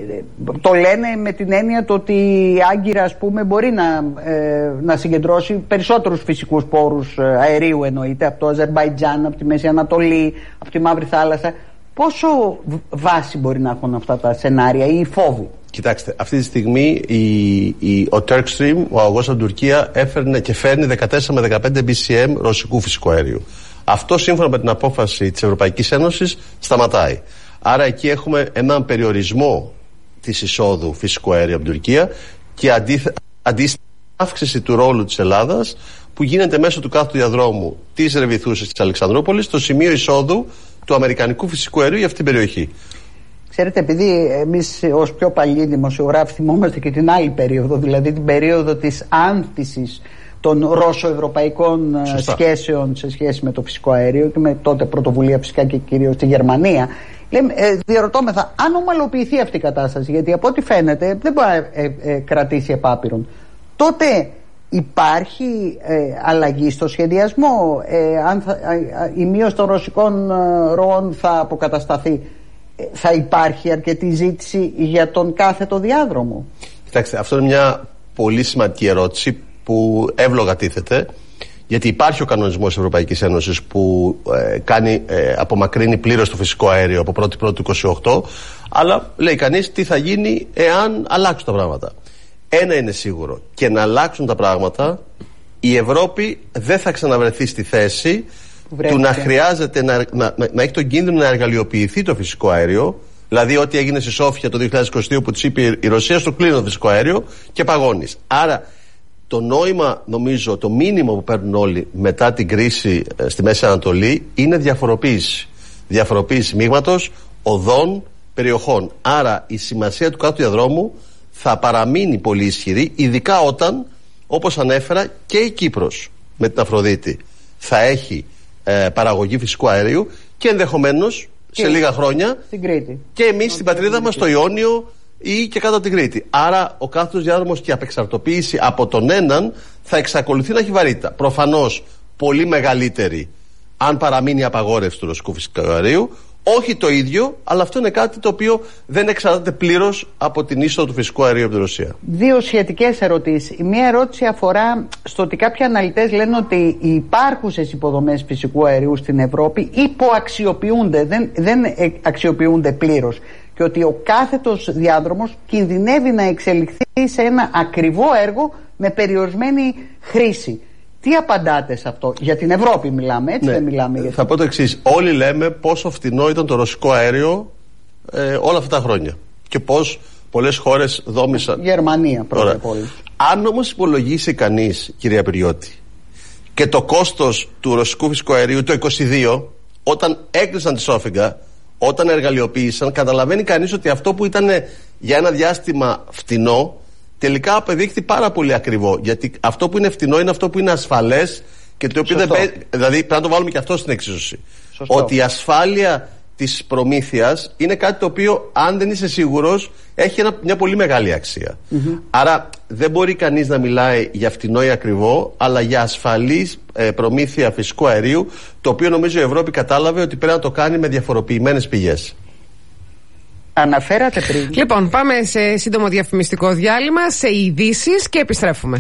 το λένε με την έννοια το ότι η Άγκυρα, ας πούμε, μπορεί να, ε, να συγκεντρώσει περισσότερους φυσικούς πόρους αερίου, εννοείται, από το Αζερμπαϊτζάν, από τη Μέση Ανατολή, από τη Μαύρη Θάλασσα. Πόσο βάση μπορεί να έχουν αυτά τα σενάρια ή οι φόβοι? Κοιτάξτε, αυτή τη στιγμή η, η, ο Turk Stream, ο αγωγός από την Τουρκία, έφερνε και φέρνει δεκατέσσερα με δεκαπέντε μπι σι εμ ρωσικού φυσικού αερίου. Αυτό, σύμφωνα με την απόφαση της Ευρωπαϊκής Ένωσης, σταματάει. Άρα εκεί έχουμε έναν περιορισμό της εισόδου φυσικού αερίου από την Τουρκία και αντίστοιχα αύξηση του ρόλου της Ελλάδας, που γίνεται μέσω του κάθετου διαδρόμου της Ρεβιθούσης της Αλεξανδρούπολης, στο σημείο εισόδου του αμερικανικού φυσικού αερίου για αυτή την περιοχή. Ξέρετε, επειδή εμείς ως πιο παλιοί δημοσιογράφοι θυμόμαστε και την άλλη περίοδο, δηλαδή την περίοδο της άνθησης των ρώσο-ευρωπαϊκών σχέσεων σε σχέση με το φυσικό αέριο και με τότε πρωτοβουλία φυσικά και κυρίως στη Γερμανία, λέμε, ε, διαρωτώμεθα αν ομαλοποιηθεί αυτή η κατάσταση, γιατί από ό,τι φαίνεται δεν μπορεί να ε, ε, κρατήσει επάπειρον. Τότε υπάρχει ε, αλλαγή στο σχεδιασμό, ε, αν θα, ε, η μείωση των ρωσικών ε, ροών θα αποκατασταθεί, ε, θα υπάρχει αρκετή ζήτηση για τον κάθετο διάδρομο? Κοιτάξτε, αυτό είναι μια πολύ σημαντική ερώτηση που εύλογα τίθεται, γιατί υπάρχει ο κανονισμός της Ευρωπαϊκής Ένωσης που ε, κάνει, ε, απομακρύνει πλήρως το φυσικό αέριο από πρώτη πρώτη είκοσι οκτώ, αλλά λέει κανείς τι θα γίνει εάν αλλάξουν τα πράγματα. Ένα είναι σίγουρο, και να αλλάξουν τα πράγματα, η Ευρώπη δεν θα ξαναβρεθεί στη θέση του να χρειάζεται να, να, να, να έχει τον κίνδυνο να εργαλειοποιηθεί το φυσικό αέριο. Δηλαδή, ό,τι έγινε στη Σόφια το δύο χιλιάδες είκοσι δύο που της είπε η Ρωσία, στο κλείνω το φυσικό αέριο και παγώνεις. Άρα, το νόημα, νομίζω, το μήνυμα που παίρνουν όλοι μετά την κρίση ε, στη Μέση Ανατολή είναι διαφοροποίηση. Διαφοροποίηση μείγματος, οδών, περιοχών. Άρα, η σημασία του κάτω διαδρόμου θα παραμείνει πολύ ισχυρή, ειδικά όταν, όπως ανέφερα, και η Κύπρος με την Αφροδίτη θα έχει ε, παραγωγή φυσικού αερίου και ενδεχομένως σε λίγα χρόνια στην Κρήτη. Και εμείς στην πατρίδα μας, στο Ιόνιο ή και κάτω από την Κρήτη. Άρα ο κάθετος διάδρομος και η απεξαρτοποίηση από τον έναν θα εξακολουθεί να έχει βαρύτητα. Προφανώς πολύ μεγαλύτερη αν παραμείνει η απαγόρευση του ρωσικού φυσικού αερίου. Όχι το ίδιο, αλλά αυτό είναι κάτι το οποίο δεν εξαρτάται πλήρως από την είσοδο του φυσικού αερίου από τη Ρωσία. Δύο σχετικές ερωτήσεις. Η μία ερώτηση αφορά στο ότι κάποιοι αναλυτές λένε ότι οι υπάρχουσες υποδομές φυσικού αερίου στην Ευρώπη υποαξιοποιούνται, δεν, δεν αξιοποιούνται πλήρως. Και ότι ο κάθετος διάδρομος κινδυνεύει να εξελιχθεί σε ένα ακριβό έργο με περιορισμένη χρήση. Τι απαντάτε σε αυτό? Για την Ευρώπη μιλάμε, έτσι, ναι, δεν μιλάμε για... Θα πω το εξής. Όλοι λέμε πόσο φτηνό ήταν το ρωσικό αέριο ε, όλα αυτά τα χρόνια. Και πώς πολλές χώρες δόμησαν. Γερμανία πρώτα απ' όλα. Αν όμως υπολογίσει κανείς, κυρία Πυριώτη, και το κόστος του ρωσικού φυσικού αερίου το είκοσι δύο, όταν έκλεισαν τη Σόφιγγα, όταν εργαλειοποίησαν, καταλαβαίνει κανείς ότι αυτό που ήταν για ένα διάστημα φτηνό, τελικά απεδείχθη πάρα πολύ ακριβό. Γιατί αυτό που είναι φτηνό είναι αυτό που είναι ασφαλές και το οποίο δεν πέ... Δηλαδή πρέπει να το βάλουμε και αυτό στην εξίσωση. Σωστό. Ότι η ασφάλεια της προμήθειας είναι κάτι το οποίο, αν δεν είσαι σίγουρος, έχει ένα, μια πολύ μεγάλη αξία. Mm-hmm. Άρα δεν μπορεί κανείς να μιλάει για φτηνό ή ακριβό, αλλά για ασφαλής ε, προμήθεια φυσικού αερίου, το οποίο νομίζω η Ευρώπη κατάλαβε ότι πρέπει να το κάνει με διαφοροποιημένες πηγές. Αναφέρατε πριν. Λοιπόν, πάμε σε σύντομο διαφημιστικό διάλειμμα, σε ειδήσεις και επιστρέφουμε.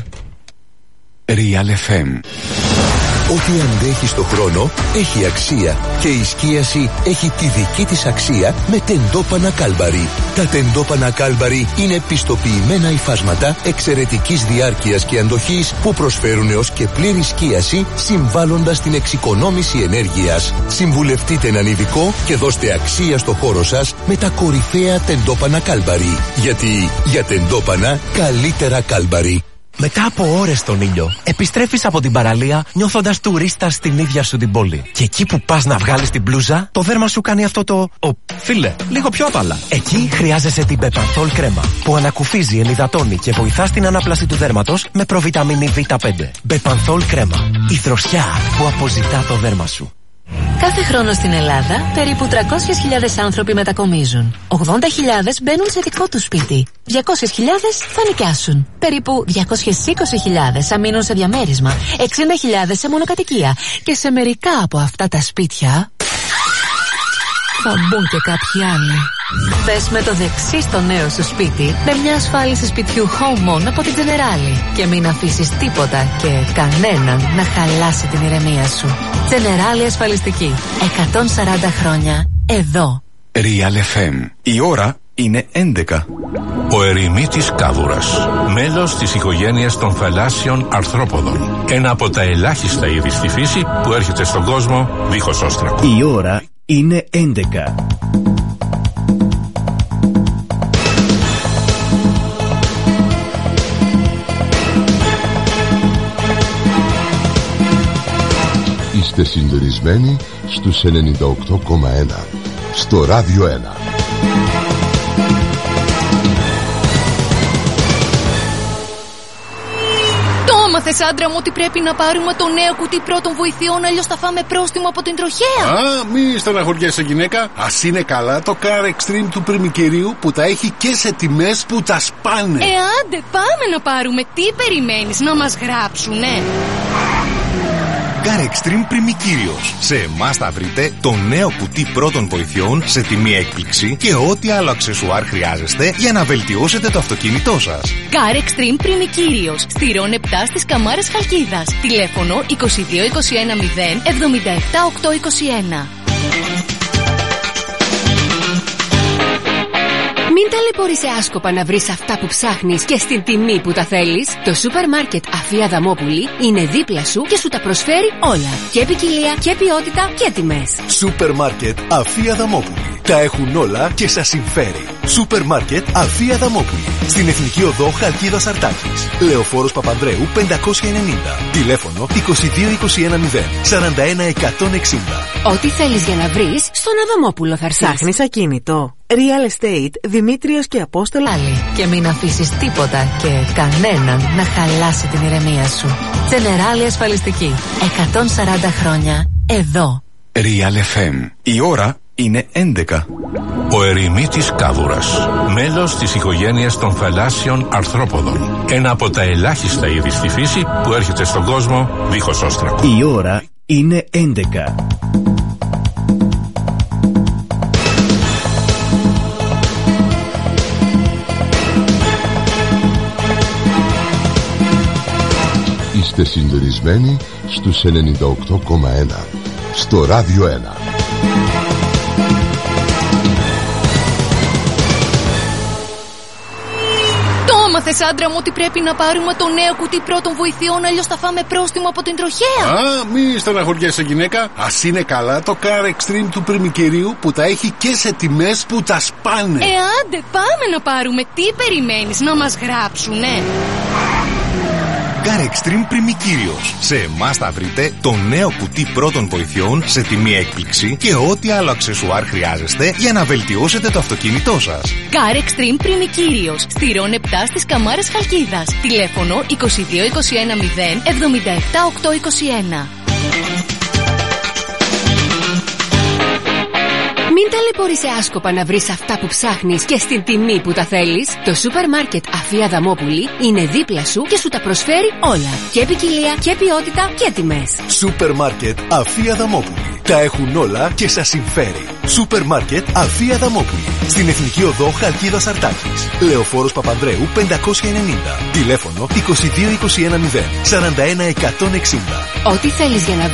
Real εφ εμ. Ό,τι αντέχει στο χρόνο έχει αξία και η σκίαση έχει τη δική της αξία με τεντόπανα Κάλμπαρι. Τα τεντόπανα Κάλμπαρι είναι πιστοποιημένα υφάσματα εξαιρετικής διάρκειας και αντοχής που προσφέρουν έως και πλήρη σκίαση, συμβάλλοντας στην εξοικονόμηση ενέργειας. Συμβουλευτείτε έναν ειδικό και δώστε αξία στο χώρο σας με τα κορυφαία τεντόπανα Κάλμπαρι. Γιατί για τεντόπανα καλύτερα Κάλμπαρι. Μετά από ώρες στον ήλιο, επιστρέφεις από την παραλία νιώθοντας τουρίστα στην ίδια σου την πόλη. Και εκεί που πας να βγάλεις την μπλούζα, το δέρμα σου κάνει αυτό το... Ο, φίλε, λίγο πιο απαλά. Εκεί χρειάζεσαι την Μπεπανθόλ κρέμα, που ανακουφίζει, ενυδατώνει και βοηθά στην ανάπλαση του δέρματος με προβιταμίνη βι πέντε. Μπεπανθόλ κρέμα. Η δροσιά που αποζητά το δέρμα σου. Κάθε χρόνο στην Ελλάδα περίπου τριακόσιες χιλιάδες άνθρωποι μετακομίζουν. ογδόντα χιλιάδες μπαίνουν σε δικό τους σπίτι. διακόσιες χιλιάδες θα νοικιάσουν. Περίπου διακόσιες είκοσι χιλιάδες θα μείνουν σε διαμέρισμα. εξήντα χιλιάδες σε μονοκατοικία. Και σε μερικά από αυτά τα σπίτια θα μπουν και κάποιοι άλλοι. Μπες με το δεξί στο νέο σου σπίτι με μια ασφάλιση σπιτιού Home On από την Generali και μην αφήσεις τίποτα και κανέναν να χαλάσει την ηρεμία σου. Generali ασφαλιστική. εκατόν σαράντα χρόνια εδώ. Real εφ εμ. Η ώρα είναι έντεκα. Ο ερημίτης κάβουρας, μέλος της οικογένειας των θαλάσσιων αρθρόποδων. Ένα από τα ελάχιστα είδη στη φύση που έρχεται στον κόσμο δίχως όστρακο. Η ώρα είναι έντεκα. Είστε συντονισμένοι στους ενενήντα οκτώ κόμμα ένα στο Ράδιο ένα. Μάθες, άντρα μου, ότι πρέπει να πάρουμε το νέο κουτί πρώτων βοηθειών, αλλιώς θα φάμε πρόστιμο από την τροχέα. Α, μη στεναχωριέσαι, γυναίκα. Ας είναι καλά το Car Extreme του πριμικερίου που τα έχει και σε τιμές που τα σπάνε. Ε, άντε, πάμε να πάρουμε. Τι περιμένεις, να μας γράψουνε? Car Extreme Πριμικύριος. Σε εμάς θα βρείτε το νέο κουτί πρώτων βοηθειών σε τιμή έκπληξη και ό,τι άλλο αξεσουάρ χρειάζεστε για να βελτιώσετε το αυτοκίνητό σας. Car Extreme Πριμικύριος. Στηρών επτά στις Καμάρες Χαλκίδας. Τηλέφωνο είκοσι δύο είκοσι ένα μηδέν εβδομήντα επτά οκτακόσια είκοσι ένα. Μην ταλαιπωρείσαι άσκοπα να βρεις αυτά που ψάχνεις και στην τιμή που τα θέλεις. Το σούπερ μάρκετ Αφία Δαμόπουλη είναι δίπλα σου και σου τα προσφέρει όλα. Και ποικιλία και ποιότητα και τιμές. Σούπερ μάρκετ Αφία Δαμόπουλη. Τα έχουν όλα και σας συμφέρει. Σούπερ μάρκετ Αφία Δαμόπουλη. Στην Εθνική Οδό Χαλκίδας Αρτάκης. Λεωφόρος Παπανδρέου πεντακόσια ενενήντα. Τηλέφωνο είκοσι δύο είκοσι ένα μηδέν σαράντα ένα εκατόν εξήντα. Ό,τι θέλεις για να βρεις, στον Αδαμόπουλο θα έρθεις. Ψάχνεις ακίνητο. Real Estate, Δημήτριος και Απόστολο. Άλλη. Και μην αφήσεις τίποτα και κανέναν να χαλάσει την ηρεμία σου. Generali ασφαλιστική. εκατόν σαράντα χρόνια εδώ. Real εφ εμ. Η ώρα είναι έντεκα. Ο ερημίτης κάβουρας, μέλος της οικογένειας των θαλάσσιων αρθρόποδων. Ένα από τα ελάχιστα είδη στη φύση που έρχεται στον κόσμο δίχως όστρακο. Η ώρα είναι έντεκα. Είστε συντονισμένοι στους ενενήντα οκτώ κόμμα ένα στο Ράδιο ένα. Το έμαθες, άντρα μου, ότι πρέπει να πάρουμε το νέο κουτί πρώτων βοηθειών, αλλιώς θα φάμε πρόστιμο από την τροχέα. Α, μη στεναχωριέσαι, γυναίκα. Ας είναι καλά το Car Extreme του πριμικερίου που τα έχει και σε τιμές που τα σπάνε. Ε, άντε, πάμε να πάρουμε. Τι περιμένεις, να μας γράψουνε? Car Extreme Πριμικύριος. Σε εμάς θα βρείτε το νέο κουτί πρώτων βοηθειών σε τιμή έκπληξη και ό,τι άλλο αξεσουάρ χρειάζεστε για να βελτιώσετε το αυτοκίνητό σας. Car Extreme Πριμικύριος. Στηρών επτά στις Καμάρες Χαλκίδας. Τηλέφωνο είκοσι δύο είκοσι ένα μηδέν εβδομήντα επτά οκτακόσια είκοσι ένα. Μην ταλαιπωρείσαι άσκοπα να βρεις αυτά που ψάχνεις και στην τιμή που τα θέλεις. Το σούπερ μάρκετ Αφία Δαμόπουλη είναι δίπλα σου και σου τα προσφέρει όλα. Και ποικιλία και ποιότητα και τιμές. Σούπερ μάρκετ Αφία Δαμόπουλη. Τα έχουν όλα και σας συμφέρει. Σούπερ μάρκετ Αφία Δαμόπουλη. Στην Εθνική Οδό Χαλκίδας Αρτάκης. Λεωφόρος Παπανδρέου πεντακόσια ενενήντα. Τηλέφωνο είκοσι δύο είκοσι ένα μηδέν σαράντα ένα εκατόν εξήντα. Ό,τι θέλεις για να